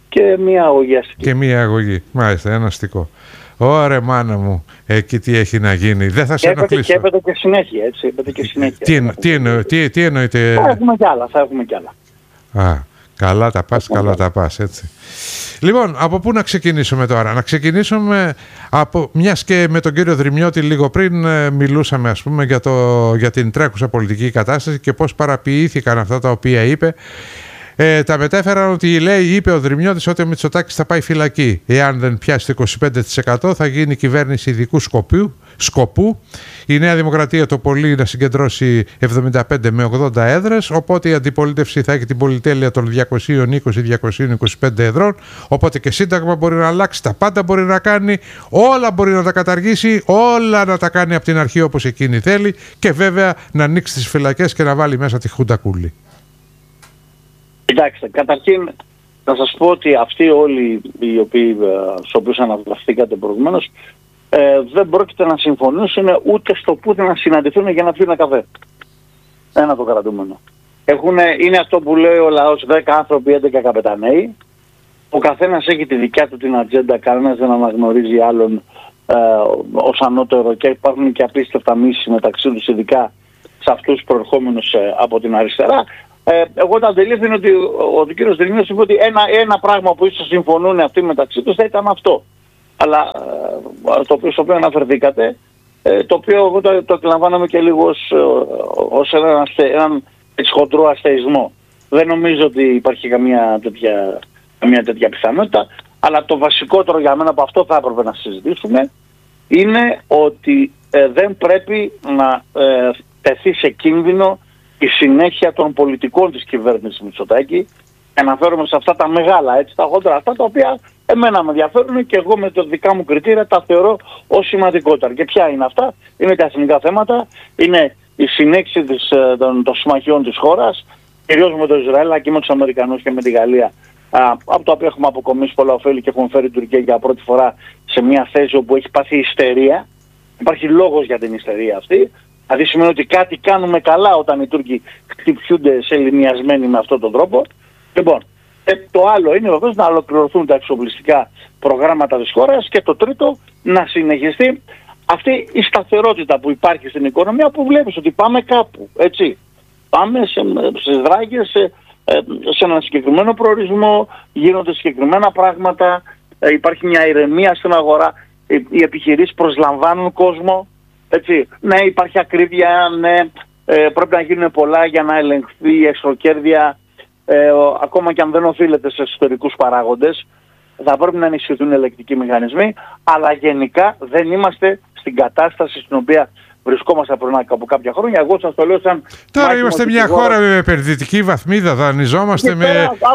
και μία αγωγή αστική. Και μία αγωγή, μάλιστα, ένα αστικό. Ωρε μάνα μου, εκεί τι έχει να γίνει. Δεν θα σε ενοχλήσω. Και έπεται και συνέχεια, έτσι. Έπεται και συνέχεια. Τι, εννο, τι, εννο, τι, τι εννοείται. Θα έχουμε κι άλλα, θα έχουμε κι άλλα. Α, καλά τα πας, καλά τα πας, έτσι. Λοιπόν, από πού να ξεκινήσουμε τώρα? Να ξεκινήσουμε από, μιας και με τον κύριο Δρυμιώτη λίγο πριν ε, μιλούσαμε, ας πούμε, για, το, για την τρέχουσα πολιτική κατάσταση και πώς παραποιήθηκαν αυτά τα οποία είπε. Ε, τα μετέφεραν ότι, λέει, είπε ο Δρυμιώτης ότι ο Μητσοτάκης θα πάει φυλακή. Εάν δεν πιάσει το είκοσι πέντε τοις εκατό θα γίνει κυβέρνηση ειδικού σκοπού, σκοπού. Η Νέα Δημοκρατία το πολύ να συγκεντρώσει εβδομήντα πέντε με ογδόντα έδρες, οπότε η αντιπολίτευση θα έχει την πολυτέλεια των διακόσια είκοσι με διακόσια είκοσι πέντε εδρών, οπότε και σύνταγμα μπορεί να αλλάξει, τα πάντα μπορεί να κάνει, όλα μπορεί να τα καταργήσει, όλα να τα κάνει από την αρχή όπως εκείνη θέλει και βέβαια να ανοίξει τις φυλακές και να βάλει μέσα τη Χούντα Κούλη. Κοιτάξτε, καταρχήν να σας πω ότι αυτοί όλοι οι οποίοι, στους οποίους αναφερθήκατε προηγουμένως, ε, δεν πρόκειται να συμφωνήσουν ούτε στο πού να συναντηθούν για να πιούν ένα καφέ. Ένα το κρατούμενο. Έχουν, είναι αυτό που λέει ο λαός, δέκα άνθρωποι, έντεκα καπεταναίοι. Ο καθένας έχει τη δικιά του την ατζέντα, κανένας δεν αναγνωρίζει άλλον ε, ως ανώτερο και υπάρχουν και απίστευτα μίση μεταξύ τους, ειδικά σε αυτούς προερχόμενους ε, από την αριστερά. Ε, εγώ όταν τελείωσα ότι ο, ο κύριος Δρυμιώτης είπε ότι ένα, ένα πράγμα που ίσως συμφωνούν αυτοί μεταξύ τους θα ήταν αυτό. Αλλά ε, το οποίο, στο οποίο αναφερθήκατε, ε, το οποίο εγώ το, το εκλαμβάνομαι και λίγο ως, ως έναν, έναν χοντρό αστεϊσμό. Δεν νομίζω ότι υπάρχει καμία τέτοια, καμία τέτοια πιθανότητα, αλλά το βασικότερο για μένα από αυτό θα έπρεπε να συζητήσουμε είναι ότι ε, δεν πρέπει να ε, τεθεί σε κίνδυνο η συνέχεια των πολιτικών της κυβέρνησης Μητσοτάκη. Αναφέρομαι σε αυτά τα μεγάλα, έτσι, τα χοντρά, αυτά τα οποία εμένα με ενδιαφέρουν και εγώ με τα δικά μου κριτήρια τα θεωρώ ως σημαντικότερα. Και ποια είναι αυτά? Είναι τα εθνικά θέματα, είναι η συνέχιση της, των, των συμμαχιών της χώρας, κυρίως με το Ισραήλ και με τους Αμερικανούς και με τη Γαλλία, α, από τα οποία έχουμε αποκομίσει πολλά ωφέλη και έχουμε φέρει την Τουρκία για πρώτη φορά σε μια θέση όπου έχει πάθει ιστερία. Υπάρχει λόγος για την ιστερία αυτή. Δηλαδή σημαίνει ότι κάτι κάνουμε καλά όταν οι Τούρκοι χτυπιούνται σε λιμιασμένοι με αυτόν τον τρόπο. Λοιπόν, ε, το άλλο είναι βεβαίως να ολοκληρωθούν τα εξοπλιστικά προγράμματα της χώρας και το τρίτο να συνεχιστεί αυτή η σταθερότητα που υπάρχει στην οικονομία, που βλέπεις ότι πάμε κάπου, έτσι. Πάμε σε, σε δράγες, σε, σε έναν συγκεκριμένο προορισμό, γίνονται συγκεκριμένα πράγματα, ε, υπάρχει μια ηρεμία στην αγορά, ε, οι επιχειρήσεις προσλαμβάνουν κόσμο. Έτσι, ναι, υπάρχει ακρίβεια, ναι, ε, πρέπει να γίνουν πολλά για να ελεγχθεί η εξωκέρδεια, ε, ο, ακόμα και αν δεν οφείλεται σε εσωτερικούς παράγοντες, θα πρέπει να ενισχυθούν ελεκτικοί μηχανισμοί, αλλά γενικά δεν είμαστε στην κατάσταση στην οποία βρισκόμαστε πριν από κάποια χρόνια. Εγώ σας το λέω σαν... Τώρα είμαστε μια χώρα με επενδυτική βαθμίδα, δανειζόμαστε με...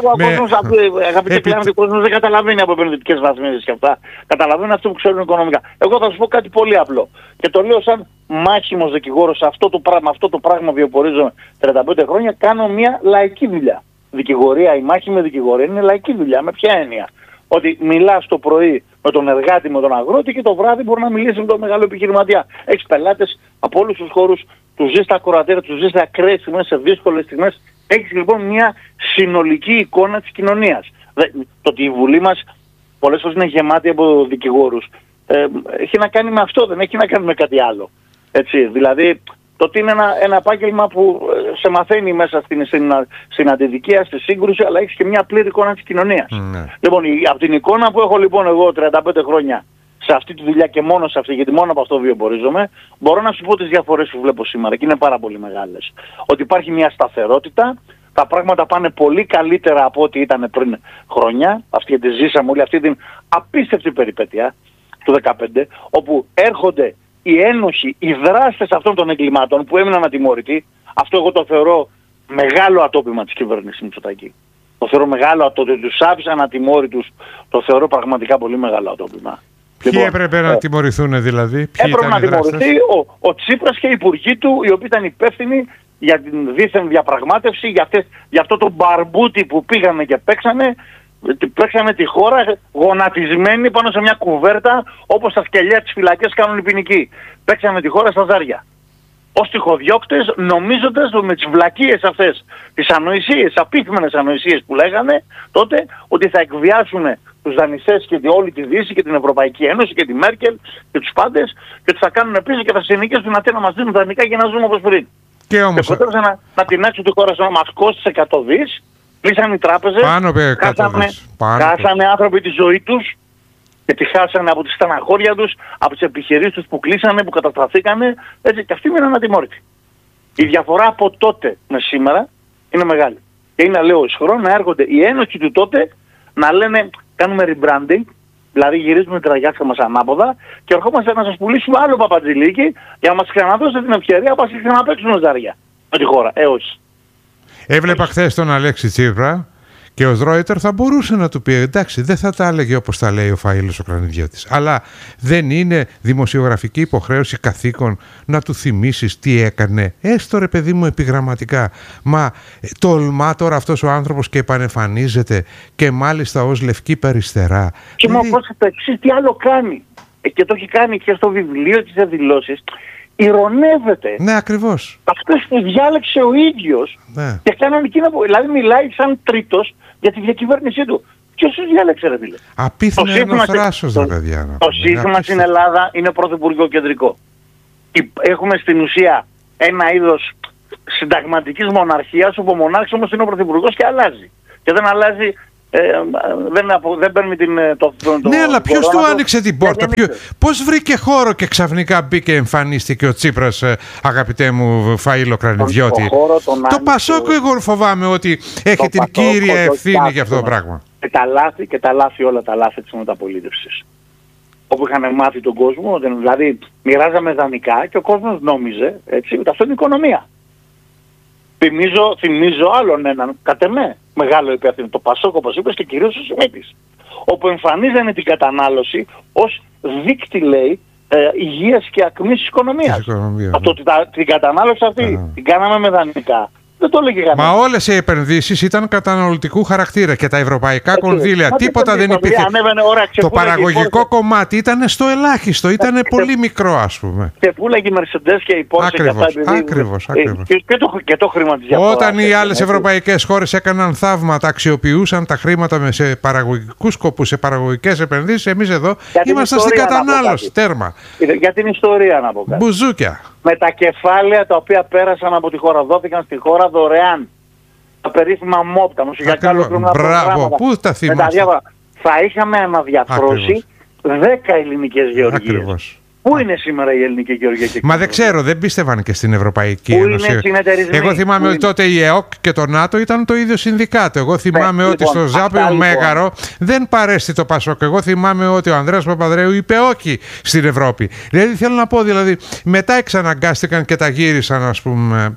Αγαπητέ κλάδι, ο κόσμος δεν καταλαβαίνει από επενδυτικές βαθμίδες και αυτά. Καταλαβαίνει αυτό που ξέρουν οικονομικά. Εγώ θα σας πω κάτι πολύ απλό. Και το λέω σαν μάχημος δικηγόρος, αυτό το πράγμα, αυτό το πράγμα βιοπορίζομαι τριάντα πέντε χρόνια, κάνω μια λαϊκή δουλειά. Δικηγορία, η μάχη με δικηγορία είναι λαϊκή δουλειά. Με ποια έννοια? Ότι μιλάς το πρωί με τον εργάτη, με τον αγρότη και το βράδυ μπορεί να μιλήσει με τον μεγάλο επιχειρηματία. Έχεις πελάτες από όλους τους χώρους, τους ζεις στα ακροατήρια, τους ζεις σε ακραίες στιγμές, σε δύσκολες στιγμές. Έχεις λοιπόν μια συνολική εικόνα της κοινωνίας. Το ότι η Βουλή μας πολλές φορές είναι γεμάτη από δικηγόρους, ε, έχει να κάνει με αυτό, δεν έχει να κάνει με κάτι άλλο. Έτσι, δηλαδή το ότι είναι ένα, ένα επάγγελμα που σε μαθαίνει μέσα στην, στην, στην αντιδικία, στη σύγκρουση, αλλά έχεις και μια πλήρη εικόνα της κοινωνίας. Mm. Λοιπόν, η, από την εικόνα που έχω λοιπόν εγώ τριάντα πέντε χρόνια σε αυτή τη δουλειά και μόνο σε αυτή, γιατί μόνο από αυτό βιοπορίζομαι, μπορώ να σου πω τις διαφορές που βλέπω σήμερα και είναι πάρα πολύ μεγάλες. Ότι υπάρχει μια σταθερότητα, τα πράγματα πάνε πολύ καλύτερα από ό,τι ήταν πριν χρόνια, αυτή τη ζήσαμε όλη αυτή την απίστευτη περιπέτεια του δεκαπέντε, όπου έρχονται οι ένοχοι, οι δράστες αυτών των εγκλημάτων που έμειναν ατιμόρυτοι. Αυτό εγώ το θεωρώ μεγάλο ατόπιμα της κυβέρνησης Μητσοτάκη. Το θεωρώ μεγάλο ατόπιμα, τους άφησαν ατιμόρυτους, το θεωρώ πραγματικά πολύ μεγάλο ατόπιμα. Ποιοι λοιπόν, έπρεπε να τιμωρηθούν δηλαδή? Ποιοι έπρεπε να τιμωρηθεί ο, ο Τσίπρας και οι υπουργοί του, οι οποίοι ήταν υπεύθυνοι για την δίθεν διαπραγμάτευση, για, αυτές, για αυτό το μπαρμπούτι που πήγανε και παίξανε, παίξανε τη χώρα γονατισμένη πάνω σε μια κουβέρτα, όπως τα σκελιά της φυλακής κάνουν οι ποινικοί. Παίξανε τη χώρα στα ζάρια. ως τυχοδιώκτες, νομίζοντας με τις βλακίες αυτές, τις ανοησίες, απίθμενες ανοησίες που λέγανε τότε, ότι θα εκβιάσουν τους δανειστές και όλη τη Δύση και την Ευρωπαϊκή Ένωση και τη Μέρκελ και τους πάντες και ότι θα κάνουν επίσης και θα συνοικήσουν την Αθήνα να μας δίνουν δανεικά για να ζούμε όπως πριν. Και όμως... Και κοντεύσαν να, να την έξω τη χώρα μας κόστησε εκατό δις, κλείσαν οι τράπεζες, πάνω χάσανε, χάσανε άνθρωποι τη ζωή τους και τη χάσανε από τη στεναχώρια τους, από τις επιχειρήσεις τους που κλείσανε, που καταστραφήκανε, έτσι, και αυτοί μείναν ατιμόρυτοι. Η διαφορά από τότε με σήμερα είναι μεγάλη. Και είναι, λέω, ισχυρό να έρχονται οι ένοχοι του τότε να λένε κάνουμε rebranding, δηλαδή γυρίζουμε την τραγιάσκα μας ανάποδα και ερχόμαστε να σας πουλήσουμε άλλο παπατζηλίκι για να μας ξαναδώσετε την ευκαιρία να ξαναπαίξουμε ζάρια με τη χώρα. Ε, όχι. Έβλεπα χθες τον Αλέξη Τσίπρα και ο Ρόιτερ θα μπορούσε να του πει εντάξει, δεν θα τα έλεγε όπως τα λέει ο Φαΐλος ο Κρανιδιώτης, αλλά δεν είναι δημοσιογραφική υποχρέωση καθήκον να του θυμίσεις τι έκανε, έστω ρε παιδί μου επιγραμματικά. Μα τολμά τώρα αυτός ο άνθρωπος και επανεμφανίζεται και μάλιστα ως λευκή περιστερά. Και δηλαδή... μου το εξής, τι άλλο κάνει, ε, και το έχει κάνει και στο βιβλίο και σε δηλώσεις. Ηρωνεύεται. Ναι, ακριβώς. Αυτός που διάλεξε ο ίδιος, ναι, και κάνανε εκείνα που, δηλαδή μιλάει σαν τρίτος για τη διακυβέρνησή του. Ποιος τους διάλεξε, ρε φίλε? Απίθυνο ένα θράσος, ρε παιδιά. Το σύστημα στην Ελλάδα είναι πρωθυπουργικό κεντρικό. Έχουμε στην ουσία ένα είδος συνταγματικής μοναρχίας, όπου ο μονάρχης όμως είναι ο πρωθυπουργός και αλλάζει. Και δεν αλλάζει... Ε, δεν, απο, δεν παίρνει την, το, το, ναι, το, αλλά ποιος του άνοιξε την πόρτα? Ποιο, πώς βρήκε χώρο και ξαφνικά μπήκε, εμφανίστηκε ο Τσίπρας, αγαπητέ μου Φαΐλο Κρανιδιώτη? Το, το Πασόκ, εγώ φοβάμαι ότι έχει την Πασόκ, κύρια ευθύνη για αυτό το πράγμα. Και τα λάθη, και τα λάθη, όλα τα λάθη της μεταπολίτευσης. Όπου είχαν μάθει τον κόσμο, δηλαδή μοιράζαμε δανεικά και ο κόσμος νόμιζε, έτσι, ότι αυτό είναι οικονομία. Θυμίζω, θυμίζω άλλον έναν, κατ' εμέ, μεγάλο υπεύθυνο, το Πασόκ, όπως είπες, και κυρίως ο Σιμίτης, όπου εμφανίζανε την κατανάλωση ως δείκτη, λέει, ε, υγείας και ακμής της οικονομίας. Οικονομία, αυτό, ναι. τα, την κατανάλωση αυτή yeah. την κάναμε με δανεικά. Δεν το έλεγε κανένα. Μα όλες οι επενδύσεις ήταν καταναλωτικού χαρακτήρα και τα ευρωπαϊκά έτσι, κονδύλια, μα τίποτα δεν υπήρχε. Ώρα, το παραγωγικό κομμάτι ήταν στο ελάχιστο, ήταν ξε... πολύ μικρό, ας πούμε. Και πουλάγε οι Mercedes και οι Porsche και αυτά. Ακριβώς, ακριβώς. Και, και, το, και το χρήμα της διαφοράς. Όταν οι άλλες ευρωπαϊκές χώρες έκαναν θαύματα, αξιοποιούσαν τα χρήματα σε παραγωγικούς σκοπούς, σε παραγωγικές επενδύσεις, εμείς εδώ ήμασταν στην κατανάλωση. Τέρμα. Για την ιστορία να πω κάτι. Μπουζούκια. Με τα κεφάλαια τα οποία πέρασαν από τη χώρα, δόθηκαν στη χώρα δωρεάν. Τα περίφημα μόπ, τα μουσιακά ολοκληρωμένα προγράμματα. Μπράβο, πού τα θυμάστε? Θα είχαμε αναδιαθρώσει δέκα ελληνικές γεωργίες. Ακριβώς. Πού είναι σήμερα η ελληνική γεωργία? Και μα δεν ξέρω, δεν πίστευαν και στην Ευρωπαϊκή Ένωση. Εγώ θυμάμαι ότι τότε η ΕΟΚ και το ΝΑΤΟ ήταν το ίδιο συνδικάτο. Εγώ θυμάμαι ότι στο Ζάπιο Μέγαρο δεν παρέστη το Πασόκ. Εγώ θυμάμαι ότι ο Ανδρέας Παπανδρέου είπε όχι στην Ευρώπη. Δηλαδή θέλω να πω, δηλαδή μετά εξαναγκάστηκαν και τα γύρισαν, ας πούμε.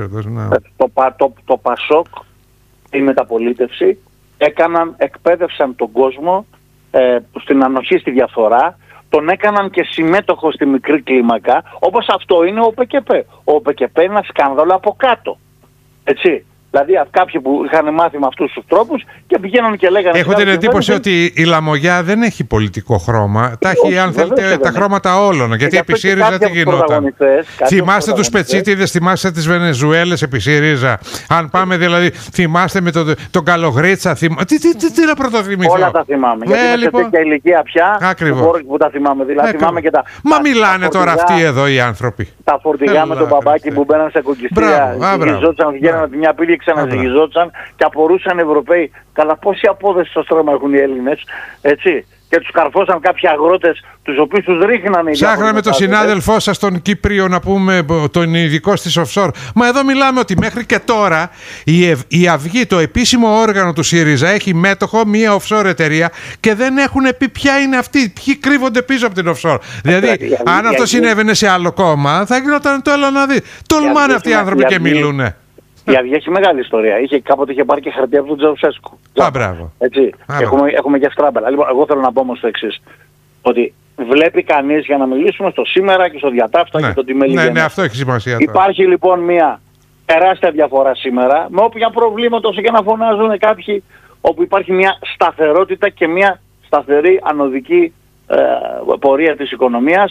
Το, το, το Πασόκ, η μεταπολίτευση, έκαναν, εκπαίδευσαν τον κόσμο ε, στην ανοχή, στη διαφθορά. Τον έκαναν και συμμέτοχο στη μικρή κλίμακα, όπως αυτό είναι ο ΠΚΠ. Ο ΠΚΠ είναι ένα σκάνδαλο από κάτω. Έτσι. Δηλαδή κάποιοι που είχαν μάθει με αυτούς τους τρόπους και πηγαίνουν και λέγανε... Έχω την εντύπωση δεν... ότι η Λαμογιά δεν έχει πολιτικό χρώμα. Τα έχει, αν θέλετε, τα χρώματα όλων. Γιατί επί ΣΥΡΙΖΑ τι γινόταν? Θυμάστε τους Πετσίτιδες, θυμάστε τις Βενεζουέλες επί ΣΥΡΙΖΑ? Αν πάμε δηλαδή, θυμάστε με τον, τον Καλογρίτσα, θυμά... τι, τι, τι, τι να πρωτοθυμηθώ? Όλα τα θυμάμαι. Γιατί είμαι λοιπόν... σε τέτοια ηλικία πια που, που τα θυμάμαι. Δηλαδή, θυμάμαι και τα, μα μιλάνε τώρα αυτοί εδώ οι άνθρωποι. Τα φορτηγά με τον μπαμπάκι που μπαίναν σε κοκκιστία, γυριζόταν, βγαίναν από μια πύλη, ξαναζυγιζόταν και απορούσαν Ευρωπαίοι. Καλά, πόση απόδοση στο στρώμα έχουν οι Έλληνες, έτσι. Και τους καρφώσαν κάποιοι αγρότες, τους οποίους τους ρίχνανε. Ψάχναμε τον συνάδελφό σας, τον Κύπριο, να πούμε, τον ειδικό στις offshore. Μα εδώ μιλάμε ότι μέχρι και τώρα η, Ευ... η Αυγή, το επίσημο όργανο του ΣΥΡΙΖΑ, έχει μέτοχο μία offshore εταιρεία και δεν έχουν πει ποια είναι αυτή, ποιοι κρύβονται πίσω από την offshore. Δηλαδή, αν αυτό συνέβαινε σε άλλο κόμμα, θα γινόταν το άλλο να δει. Τολμάνε αυτοί οι άνθρωποι και μιλούνε. Η Αυγή έχει μεγάλη ιστορία. Είχε, κάποτε είχε πάρει και χαρτιά από τον Τζαουσέσκου. Α, μπράβο. Έτσι. Α, έχουμε, έχουμε και στράμπελα. Λοιπόν, εγώ θέλω να πω όμως το εξής. Ότι βλέπει κανείς, για να μιλήσουμε στο σήμερα και στο διατάφτα, ναι, και το τι μέλη. Ναι, ναι, αυτό έχει σημασία. Υπάρχει τώρα λοιπόν μια τεράστια διαφορά σήμερα, με όποια προβλήματα όσο και να φωνάζουν κάποιοι, όπου υπάρχει μια σταθερότητα και μια σταθερή ανωδική ε, πορεία της οικονομίας,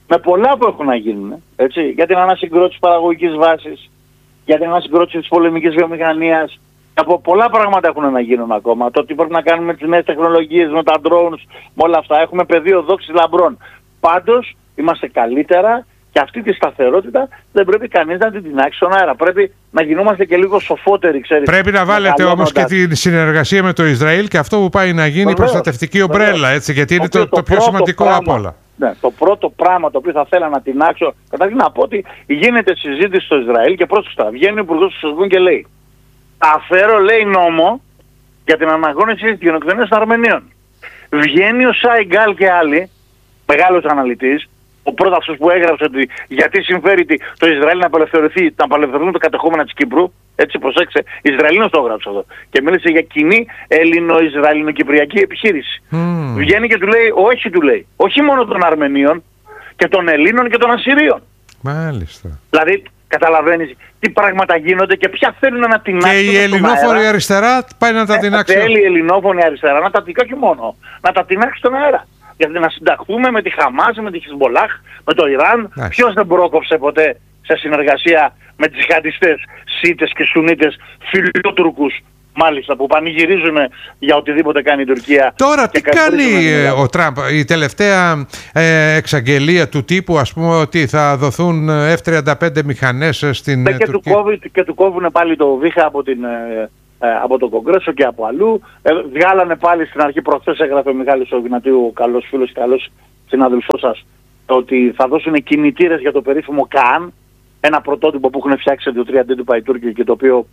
με πολλά που έχουν να γίνουν, έτσι, για την ανασυγκρότηση παραγωγικής βάσης, για την ανασυγκρότηση της πολεμικής βιομηχανίας. Από πολλά πράγματα έχουν να γίνουν ακόμα. Το τι πρέπει να κάνουμε με τις νέες τεχνολογίες, με τα drones, με όλα αυτά. Έχουμε πεδίο δόξης λαμπρών. Πάντως είμαστε καλύτερα και αυτή τη σταθερότητα δεν πρέπει κανείς να την τεινάξει στον αέρα. Πρέπει να γινόμαστε και λίγο σοφότεροι, ξέρεις. Πρέπει να βάλετε όμως και τη συνεργασία με το Ισραήλ και αυτό που πάει να γίνει, η προστατευτική ομπρέλα, έτσι, γιατί είναι το, το, το πιο σημαντικό πράγμα, από όλα. Ναι, το πρώτο πράγμα το οποίο θα θέλα να τεινάξω, καταρχήν να πω ότι γίνεται συζήτηση στο Ισραήλ και πρόσφατα βγαίνει ο Υπουργός του Εξωτερικών και λέει: αφαίρω, λέει, νόμο για την αναγνώριση της γενοκτονίας των Αρμενίων. Βγαίνει ο Σάιγκάλ και άλλοι, μεγάλος αναλυτής, ο πρώτος αυτός που έγραψε ότι γιατί συμφέρει το Ισραήλ να απελευθερωθεί, να απελευθερωθούν τα κατεχόμενα της Κύπρου, έτσι προσέξτε, Ισραηλινός το έγραψε αυτό. Και μίλησε για κοινή ελληνο-ισραηλινο-κυπριακή επιχείρηση. Mm. Βγαίνει και του λέει, όχι του λέει, όχι μόνο των Αρμενίων και των Ελλήνων και των Ασσυρίων. Μάλιστα. Δηλαδή, καταλαβαίνεις τι πράγματα γίνονται και ποια θέλουν να τεινάξουν. Και η ελληνόφωνη αριστερά πάει να τα τεινάξει. Ε, θέλει η ελληνόφωνη αριστερά να τα τεινάξει, όχι μόνο, να τα τεινάξει στον αέρα. Γιατί να συνταχθούμε με τη Χαμάς, με τη Χιζμπολάχ, με το Ιράν. Ποιος δεν πρόκοψε ποτέ σε συνεργασία με τις τζιχαντιστές Σίτες και Σουνίτες φιλότουρκους, μάλιστα, που πανηγυρίζουν για οτιδήποτε κάνει η Τουρκία. Τώρα τι κάνει ε, ο Τραμπ? Η τελευταία ε, εξαγγελία του τύπου, ας πούμε, ότι θα δοθούν εφ τριάντα πέντε μηχανές στην ναι, ε, και Τουρκία. Του κόβει, και του κόβουν πάλι το βήχα από, την, ε, ε, από το Κογκρέσο και από αλλού. Ε, βγάλανε πάλι στην αρχή, προχθές έγραφε ο Μιχάλης ο Γνατίου, ο καλός φίλος και καλός συναδελφός σας, ότι θα δώσουν κινητήρες για το περίφημο ΚΑΝ, ένα πρωτότυπο που έχουν φτιάξει το τρία αντίτυπα οι Τούρκοι και το οποίο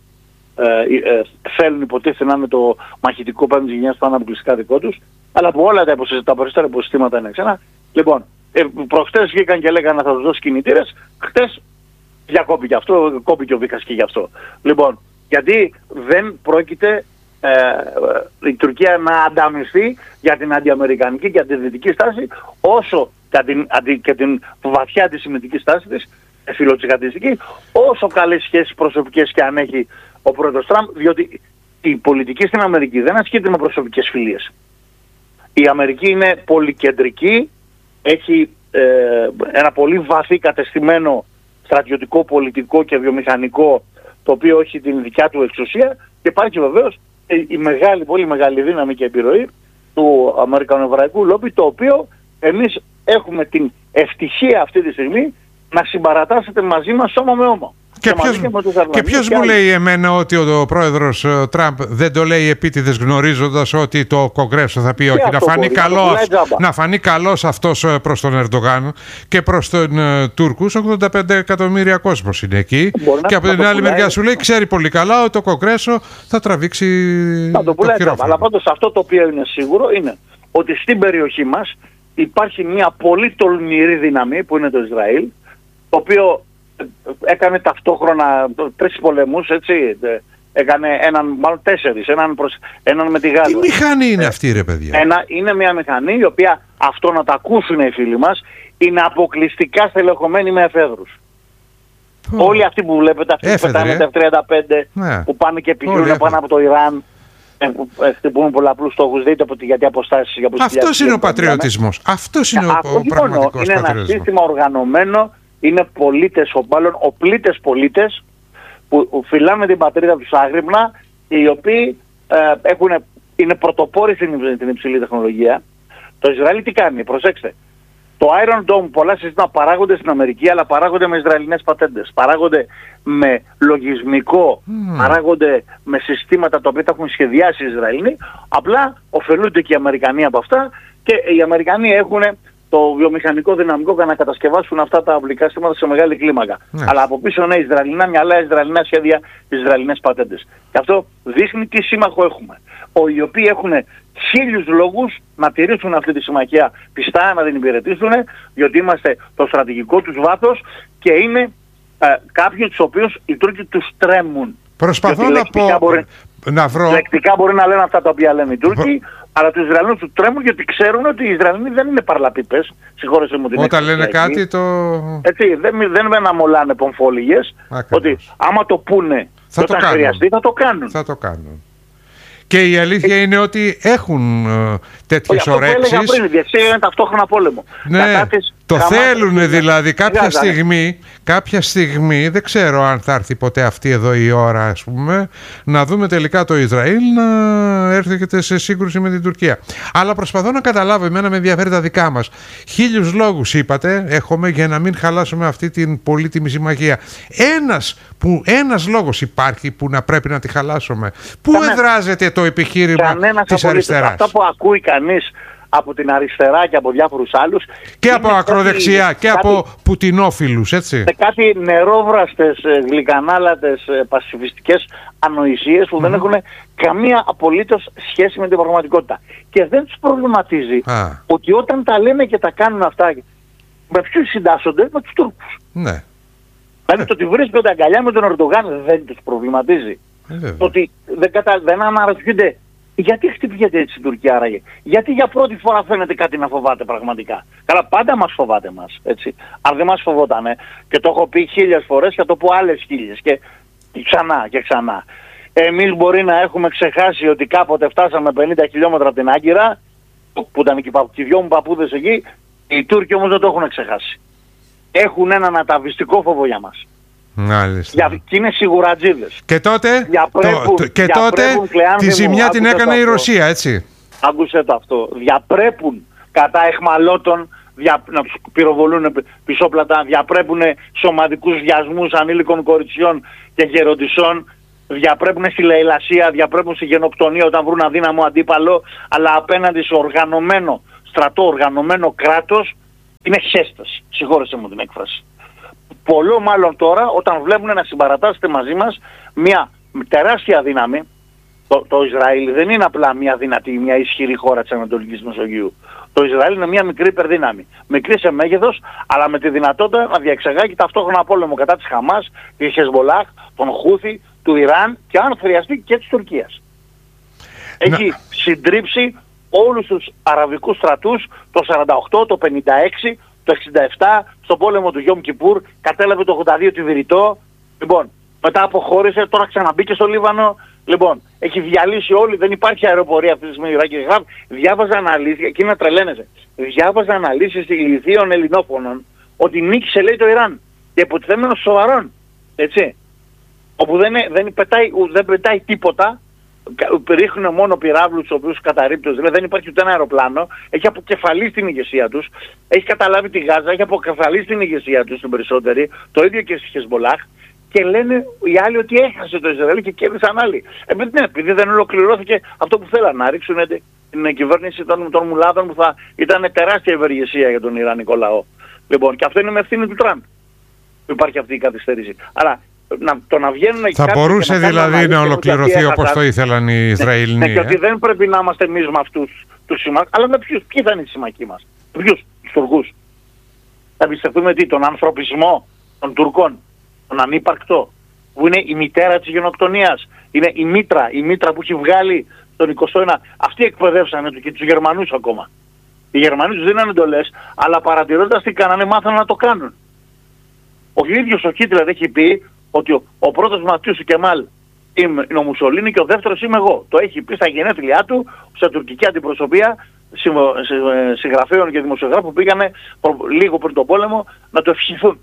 Ε, ε, θέλουν υποτίθεται να είναι το μαχητικό πέμπτης γενιάς που είναι αποκλειστικά δικό τους, αλλά που όλα τα, υποσυ... τα περισσότερα υποσυστήματα είναι ξένα. Λοιπόν, ε, προχτές βγήκαν και λέγανε να θα τους δώσει κινητήρες, χτες διακόπηκε αυτό, κόπηκε ο Βίχας και γι' αυτό. Λοιπόν, γιατί δεν πρόκειται ε, ε, η Τουρκία να ανταμυφθεί για την αντιαμερικανική και αντιδυτική στάση, όσο και την, αντι, και την βαθιά αντισημιτική στάση της, φιλοτσικατιστική, όσο καλές σχέσεις προσωπικές και αν έχει ο πρόεδρος Τραμπ, διότι η πολιτική στην Αμερική δεν ασκείται με προσωπικές φιλίες. Η Αμερική είναι πολυκεντρική, έχει ε, ένα πολύ βαθύ κατεστημένο στρατιωτικό, πολιτικό και βιομηχανικό, το οποίο έχει την δικιά του εξουσία, και υπάρχει βεβαίως η μεγάλη, πολύ μεγάλη δύναμη και επιρροή του αμερικανοεβραϊκού λόμπι, το οποίο εμείς έχουμε την ευτυχία αυτή τη στιγμή να συμπαρατάσσεται μαζί μας σώμα με ώμα. Και, και ποιος, και ποιος μου λέει εμένα ότι ο, ο πρόεδρος Τραμπ δεν το λέει επίτηδες, γνωρίζοντας ότι το Κογκρέσο θα πει όχι, να φανεί, καλός, να φανεί καλός αυτός προς τον Ερντογάν και προς τον uh, Τούρκους. ογδόντα πέντε εκατομμύρια κόσμος είναι εκεί. Μπορεί και από την άλλη μεριά σου λέει, ξέρει πολύ καλά ότι το Κογκρέσο θα τραβήξει θα το, το χειρόφρενο. Αλλά πάντως αυτό το οποίο είναι σίγουρο είναι ότι στην περιοχή μας υπάρχει μια πολύ τολμηρή δύναμη που είναι το Ισραήλ, το οποίο έκανε ταυτόχρονα τρεις πολεμούς, έτσι, έκανε έναν, μάλλον τέσσερις, έναν, προς, έναν με τη Γάζα. Τι μηχανή είναι αυτή, ρε παιδιά? Ένα, είναι μια μηχανή η οποία, αυτό να τα ακούσουν οι φίλοι μας, είναι αποκλειστικά στελεχωμένη με εφέδρους. Oh. Όλοι αυτοί που βλέπετε, αυτοί που πετάνε τα εφ τριάντα πέντε, ναι, που πάνε και πηγαίνουν πάνω από το Ιράν, χτυπούν πολλαπλούς στόχους, δείτε από τι, γιατί αποστάσεις. Για αυτός είναι ο πατριωτισμός. Αυτός είναι ο, ο πραγματικός είναι πατριωτισμός. Είναι ένα σύστημα οργανωμένο. Είναι πολίτες, μάλλον οπλίτες πολίτες που φυλάνε την πατρίδα τους άγρυπνα, οι οποίοι ε, έχουν, είναι πρωτοπόροι στην, στην υψηλή τεχνολογία. Το Ισραήλ τι κάνει, προσέξτε. Το Iron Dome, πολλά συστήματα παράγονται στην Αμερική, αλλά παράγονται με Ισραηλινές πατέντες. Παράγονται με λογισμικό, mm. παράγονται με συστήματα τα οποία τα έχουν σχεδιάσει οι Ισραηλοί. Απλά ωφελούνται και οι Αμερικανοί από αυτά και οι Αμερικανοί έχουν το βιομηχανικό δυναμικό για να κατασκευάσουν αυτά τα οπλικά συστήματα σε μεγάλη κλίμακα. Ναι. Αλλά από πίσω είναι Ισραηλινά μυαλά, Ισραηλινά σχέδια, Ισραηλινές πατέντες. Και αυτό δείχνει τι σύμμαχο έχουμε. Ο, οι οποίοι έχουν χίλιους λόγους να τηρήσουν αυτή τη συμμαχία πιστά, να την υπηρετήσουν, διότι είμαστε το στρατηγικό τους βάθος και είναι ε, κάποιοι τους οποίους οι Τούρκοι τους τρέμουν. Προσπαθώ να πω... Μπορεί, να βρω... Λεκτικά μπορεί να λένε αυτά τα οποία λένε οι Τούρκοι, Προ... αλλά τους Ισραηλινούς τους τρέμουν γιατί ξέρουν ότι οι Ισραηλινοί δεν είναι παρλαπίπες. Συγχώρεσε μου την Όταν λένε κάτι το... Έτσι, δεν, δεν με αναμολάνε πομφόλιγες. Ότι άμα το πούνε θα όταν το χρειαστεί θα το κάνουν. Θα το κάνουν. Και η αλήθεια ε... είναι ότι έχουν uh, τέτοιες ορέξεις. Αυτό που έλεγα πριν, διεξήγαγαν ταυτόχρονα πόλεμο. Ναι. Κατά της Το θέλουν δηλαδή κάποια Γάζανε. στιγμή, κάποια στιγμή, δεν ξέρω αν θα έρθει ποτέ αυτή εδώ η ώρα, ας πούμε, να δούμε τελικά το Ισραήλ να έρθει σε σύγκρουση με την Τουρκία. Αλλά προσπαθώ να καταλάβω, εμένα με ενδιαφέρει τα δικά μας. Χίλιους λόγους είπατε, έχουμε για να μην χαλάσουμε αυτή την πολύτιμη συμμαχία. Ένας, που, ένας λόγος υπάρχει που να πρέπει να τη χαλάσουμε. Πού Κανένα. εδράζεται το επιχείρημα Κανένας της απολύτως. αριστεράς? Αυτά που ακούει κανείς από την αριστερά και από διάφορους άλλους. Και από ακροδεξιά κάτι, και κάτι, από πουτινόφιλους, έτσι. με κάτι νερόβραστες, γλυκανάλατες, πασιφιστικές ανοησίες που mm. δεν έχουν καμία απολύτως σχέση με την πραγματικότητα. Και δεν τους προβληματίζει Α. ότι όταν τα λένε και τα κάνουν αυτά, με ποιους συντάσσονται? Με τους Τούρκους. Ναι. Δηλαδή ε. το ότι βρίσκονται αγκαλιά με τον Ερντογάν δεν τους προβληματίζει. Ε, το ότι δεν, κατα... δεν αναρωτιούνται γιατί χτυπιέται έτσι η Τουρκία άραγε. Γιατί για πρώτη φορά φαίνεται κάτι να φοβάται πραγματικά. Καλά, πάντα μας φοβάται μας, έτσι. Αν δεν μας φοβότανε, και το έχω πει χίλιες φορές και θα το πω άλλες χίλιες και ξανά και ξανά. Εμείς μπορεί να έχουμε ξεχάσει ότι κάποτε φτάσαμε πενήντα χιλιόμετρα από την Άγκυρα, που ήταν και οι δυο μου παππούδες εκεί, οι Τούρκοι όμως δεν το έχουν ξεχάσει. Έχουν έναν αταβιστικό φόβο για μας. Μάλιστα. Και είναι σιγουρατζίδες. Και τότε, διαπρέπουν, το, και τότε τη ζημιά την έκανε η Ρωσία, έτσι. Άκουσε το αυτό. Διαπρέπουν κατά εχμαλώτων, δια, να τους πυροβολούν πισόπλατα, διαπρέπουν σωματικούς βιασμούς ανήλικων κοριτσιών και γεροντισσών, διαπρέπουν στη λαιλασία, διαπρέπουν στη γενοκτονία όταν βρουν αδύναμο αντίπαλο, αλλά απέναντι σε οργανωμένο στρατό, οργανωμένο κράτος, είναι χέστες. Συγχώρεσε μου την έκφραση. Πολλό μάλλον τώρα όταν βλέπουν να συμπαρατάσσεται μαζί μας μια τεράστια δύναμη. Το, το Ισραήλ δεν είναι απλά μια δυνατή, μια ισχυρή χώρα της Ανατολικής Μεσογείου. Το Ισραήλ είναι μια μικρή υπερδύναμη. Μικρή σε μέγεθος, αλλά με τη δυνατότητα να διεξαγάγει ταυτόχρονα πόλεμο κατά της Χαμάς, της Χεσμολάχ, των Χούθη, του Ιράν και αν χρειαστεί και της Τουρκίας. Έχει να... συντρίψει όλους τους αραβικούς στρατούς το σαράντα οκτώ, το πενήντα έξι, το εξήντα επτά, στον πόλεμο του Γιόμ Κιπούρ, κατέλαβε το ογδόντα δύο τη Βηρητό. Λοιπόν, μετά αποχώρησε, τώρα ξαναμπήκε στο Λίβανο. Λοιπόν, έχει διαλύσει όλοι, δεν υπάρχει αεροπορία αυτή τη στιγμή. Διάβαζα αναλύσεις, εκεί να τρελαίνεσαι. Διάβαζα αναλύσεις ηλιθίων ελληνόφωνων ότι νίκησε, λέει, το Ιράν. Και υποτιθέμενος σοβαρών. Έτσι. Όπου δεν, δεν, πετάει, δεν πετάει τίποτα. Ρίχνουν μόνο πυράβλους τους οποίους καταρρίπτουν, δηλαδή δεν υπάρχει ούτε ένα αεροπλάνο, έχει αποκεφαλίσει την ηγεσία τους, έχει καταλάβει τη Γάζα, έχει αποκεφαλίσει την ηγεσία τους την περισσότερη, το ίδιο και στη Χεσμολάχ, και λένε οι άλλοι ότι έχασε το Ισραήλ και κέρδισαν άλλοι. Επειδή, ναι, επειδή δεν ολοκληρώθηκε αυτό που θέλαν, να ρίξουν την κυβέρνηση των, των μουλάδων που θα ήταν τεράστια ευεργεσία για τον Ιρανικό λαό. Λοιπόν, και αυτό είναι με ευθύνη του Τραμπ που υπάρχει αυτή η καθυστέρηση. Άρα, Να, το να βγαίνουν θα μπορούσε να δηλαδή να ολοκληρωθεί όπως το ήθελαν οι Ισραηλοί. Ναι, ναι, και ότι δεν πρέπει να είμαστε εμείς με αυτούς τους συμμάχους, αλλά με ποιους, ποιοι θα είναι οι συμμαχοί μας, με ποιους, τους Τουρκούς. Θα εμπιστευτούμε τι, τον ανθρωπισμό των Τουρκών, τον ανύπαρκτο, που είναι η μητέρα της γενοκτονίας, είναι η μήτρα, η μήτρα που έχει βγάλει τον εικοστό αιώνα. Αυτοί εκπαιδεύσανε και τους Γερμανούς ακόμα. Οι Γερμανοί τους δίνανε εντολές, αλλά παρατηρώντας τι κάνανε, μάθανε να το κάνουν. Ο ίδιος ο Χίτλερ έχει πει ότι ο, ο πρώτος Ματίους του Κεμάλ είναι ο Μουσολίνι και ο δεύτερος είμαι εγώ. Το έχει πει στα γενέθλιά του, σε τουρκική αντιπροσωπεία συγγραφέων και δημοσιογράφων που πήγανε προ, λίγο πριν τον πόλεμο να το ευχηθούν.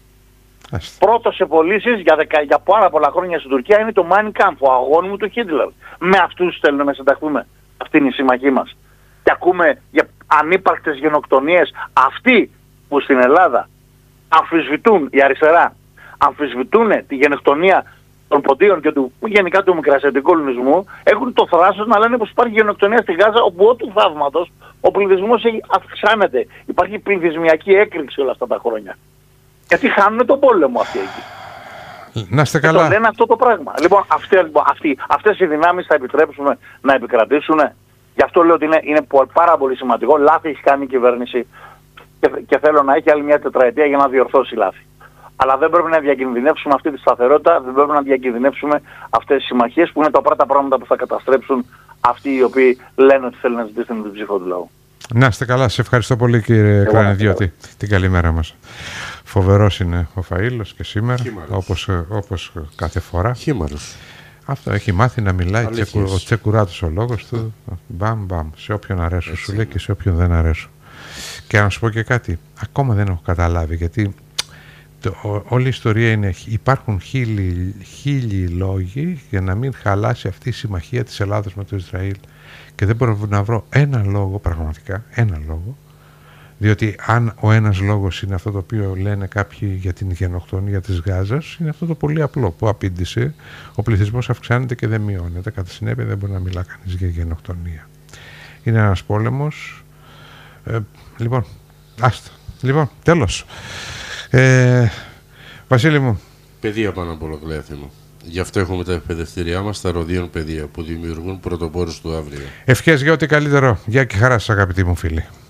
Πρώτος σε πωλήσεις για, δεκα, για πάρα πολλά χρόνια στην Τουρκία είναι το Mein Kampf, ο αγώνιμο του Χίτλερ. Με αυτούς θέλουμε να συνταχθούμε. Αυτή είναι η συμμαχή μας. Και ακούμε για ανύπαρκτες γενοκτονίες. Αυτοί που στην Ελλάδα αμφισβητούν η αριστερά, αμφισβητούν τη γενοκτονία των ποντίων και του γενικά του μικρασιατικού ελληνισμού, έχουν το θράσος να λένε πως υπάρχει γενοκτονία στη Γάζα, όπου ό,τι θαύματος ο πληθυσμός αυξάνεται. Υπάρχει πληθυσμιακή έκρηξη όλα αυτά τα χρόνια. Γιατί χάνουν τον πόλεμο αυτοί εκεί. Να είστε καλά. Και το λένε αυτό το πράγμα. Λοιπόν, αυτές, αυτοί, αυτές οι δυνάμεις θα επιτρέψουμε να επικρατήσουν. Γι' αυτό λέω ότι είναι, είναι πάρα πολύ σημαντικό. Λάθη έχει κάνει η κυβέρνηση και, και θέλω να έχει άλλη μια τετραετία για να διορθώσει λάθη. Αλλά δεν πρέπει να διακινδυνεύσουμε αυτή τη σταθερότητα, δεν πρέπει να διακινδυνεύσουμε αυτές τις συμμαχίες που είναι τα πρώτα πράγματα που θα καταστρέψουν αυτοί οι οποίοι λένε ότι θέλουν να ζητήσουν την ψήφο του λαού. Να είστε καλά, σε ευχαριστώ πολύ κύριε Κρανιδιώτη. Την καλημέρα μας. Φοβερός είναι ο Φαΐλος και σήμερα, όπως, όπως κάθε φορά. Χήμαρος. Αυτό έχει μάθει να μιλάει, τσεκου, ο τσεκουράτος ο λόγος του, μπαμ μπαμ, σε όποιον αρέσω σου λέει και σε όποιον δεν αρέσω. Και να σου πω και κάτι, ακόμα δεν έχω καταλάβει, γιατί το, ό, όλη η ιστορία είναι, υπάρχουν χίλιοι, χίλιοι λόγοι για να μην χαλάσει αυτή η συμμαχία της Ελλάδος με το Ισραήλ. Και δεν μπορώ να βρω ένα λόγο, πραγματικά, ένα λόγο, διότι αν ο ένας λόγος είναι αυτό το οποίο λένε κάποιοι για την γενοκτονία της Γάζας, είναι αυτό το πολύ απλό που απήντησε, ο πληθυσμός αυξάνεται και δεν μειώνεται, κατά συνέπεια δεν μπορεί να μιλά κανείς για γενοκτονία. Είναι ένας πόλεμος, ε, λοιπόν, άστα, λοιπόν, τέλος. Ε, Βασίλη μου. Παιδεία πάνω απ' όλα, Κλέαθη μου. Γι' αυτό έχουμε τα εκπαιδευτήριά μας, τα Ροδίων Παιδεία, που δημιουργούν πρωτοπόρους του αύριο. Ευχές για ό,τι καλύτερο. Γεια και χαρά σας, αγαπητοί μου φίλοι.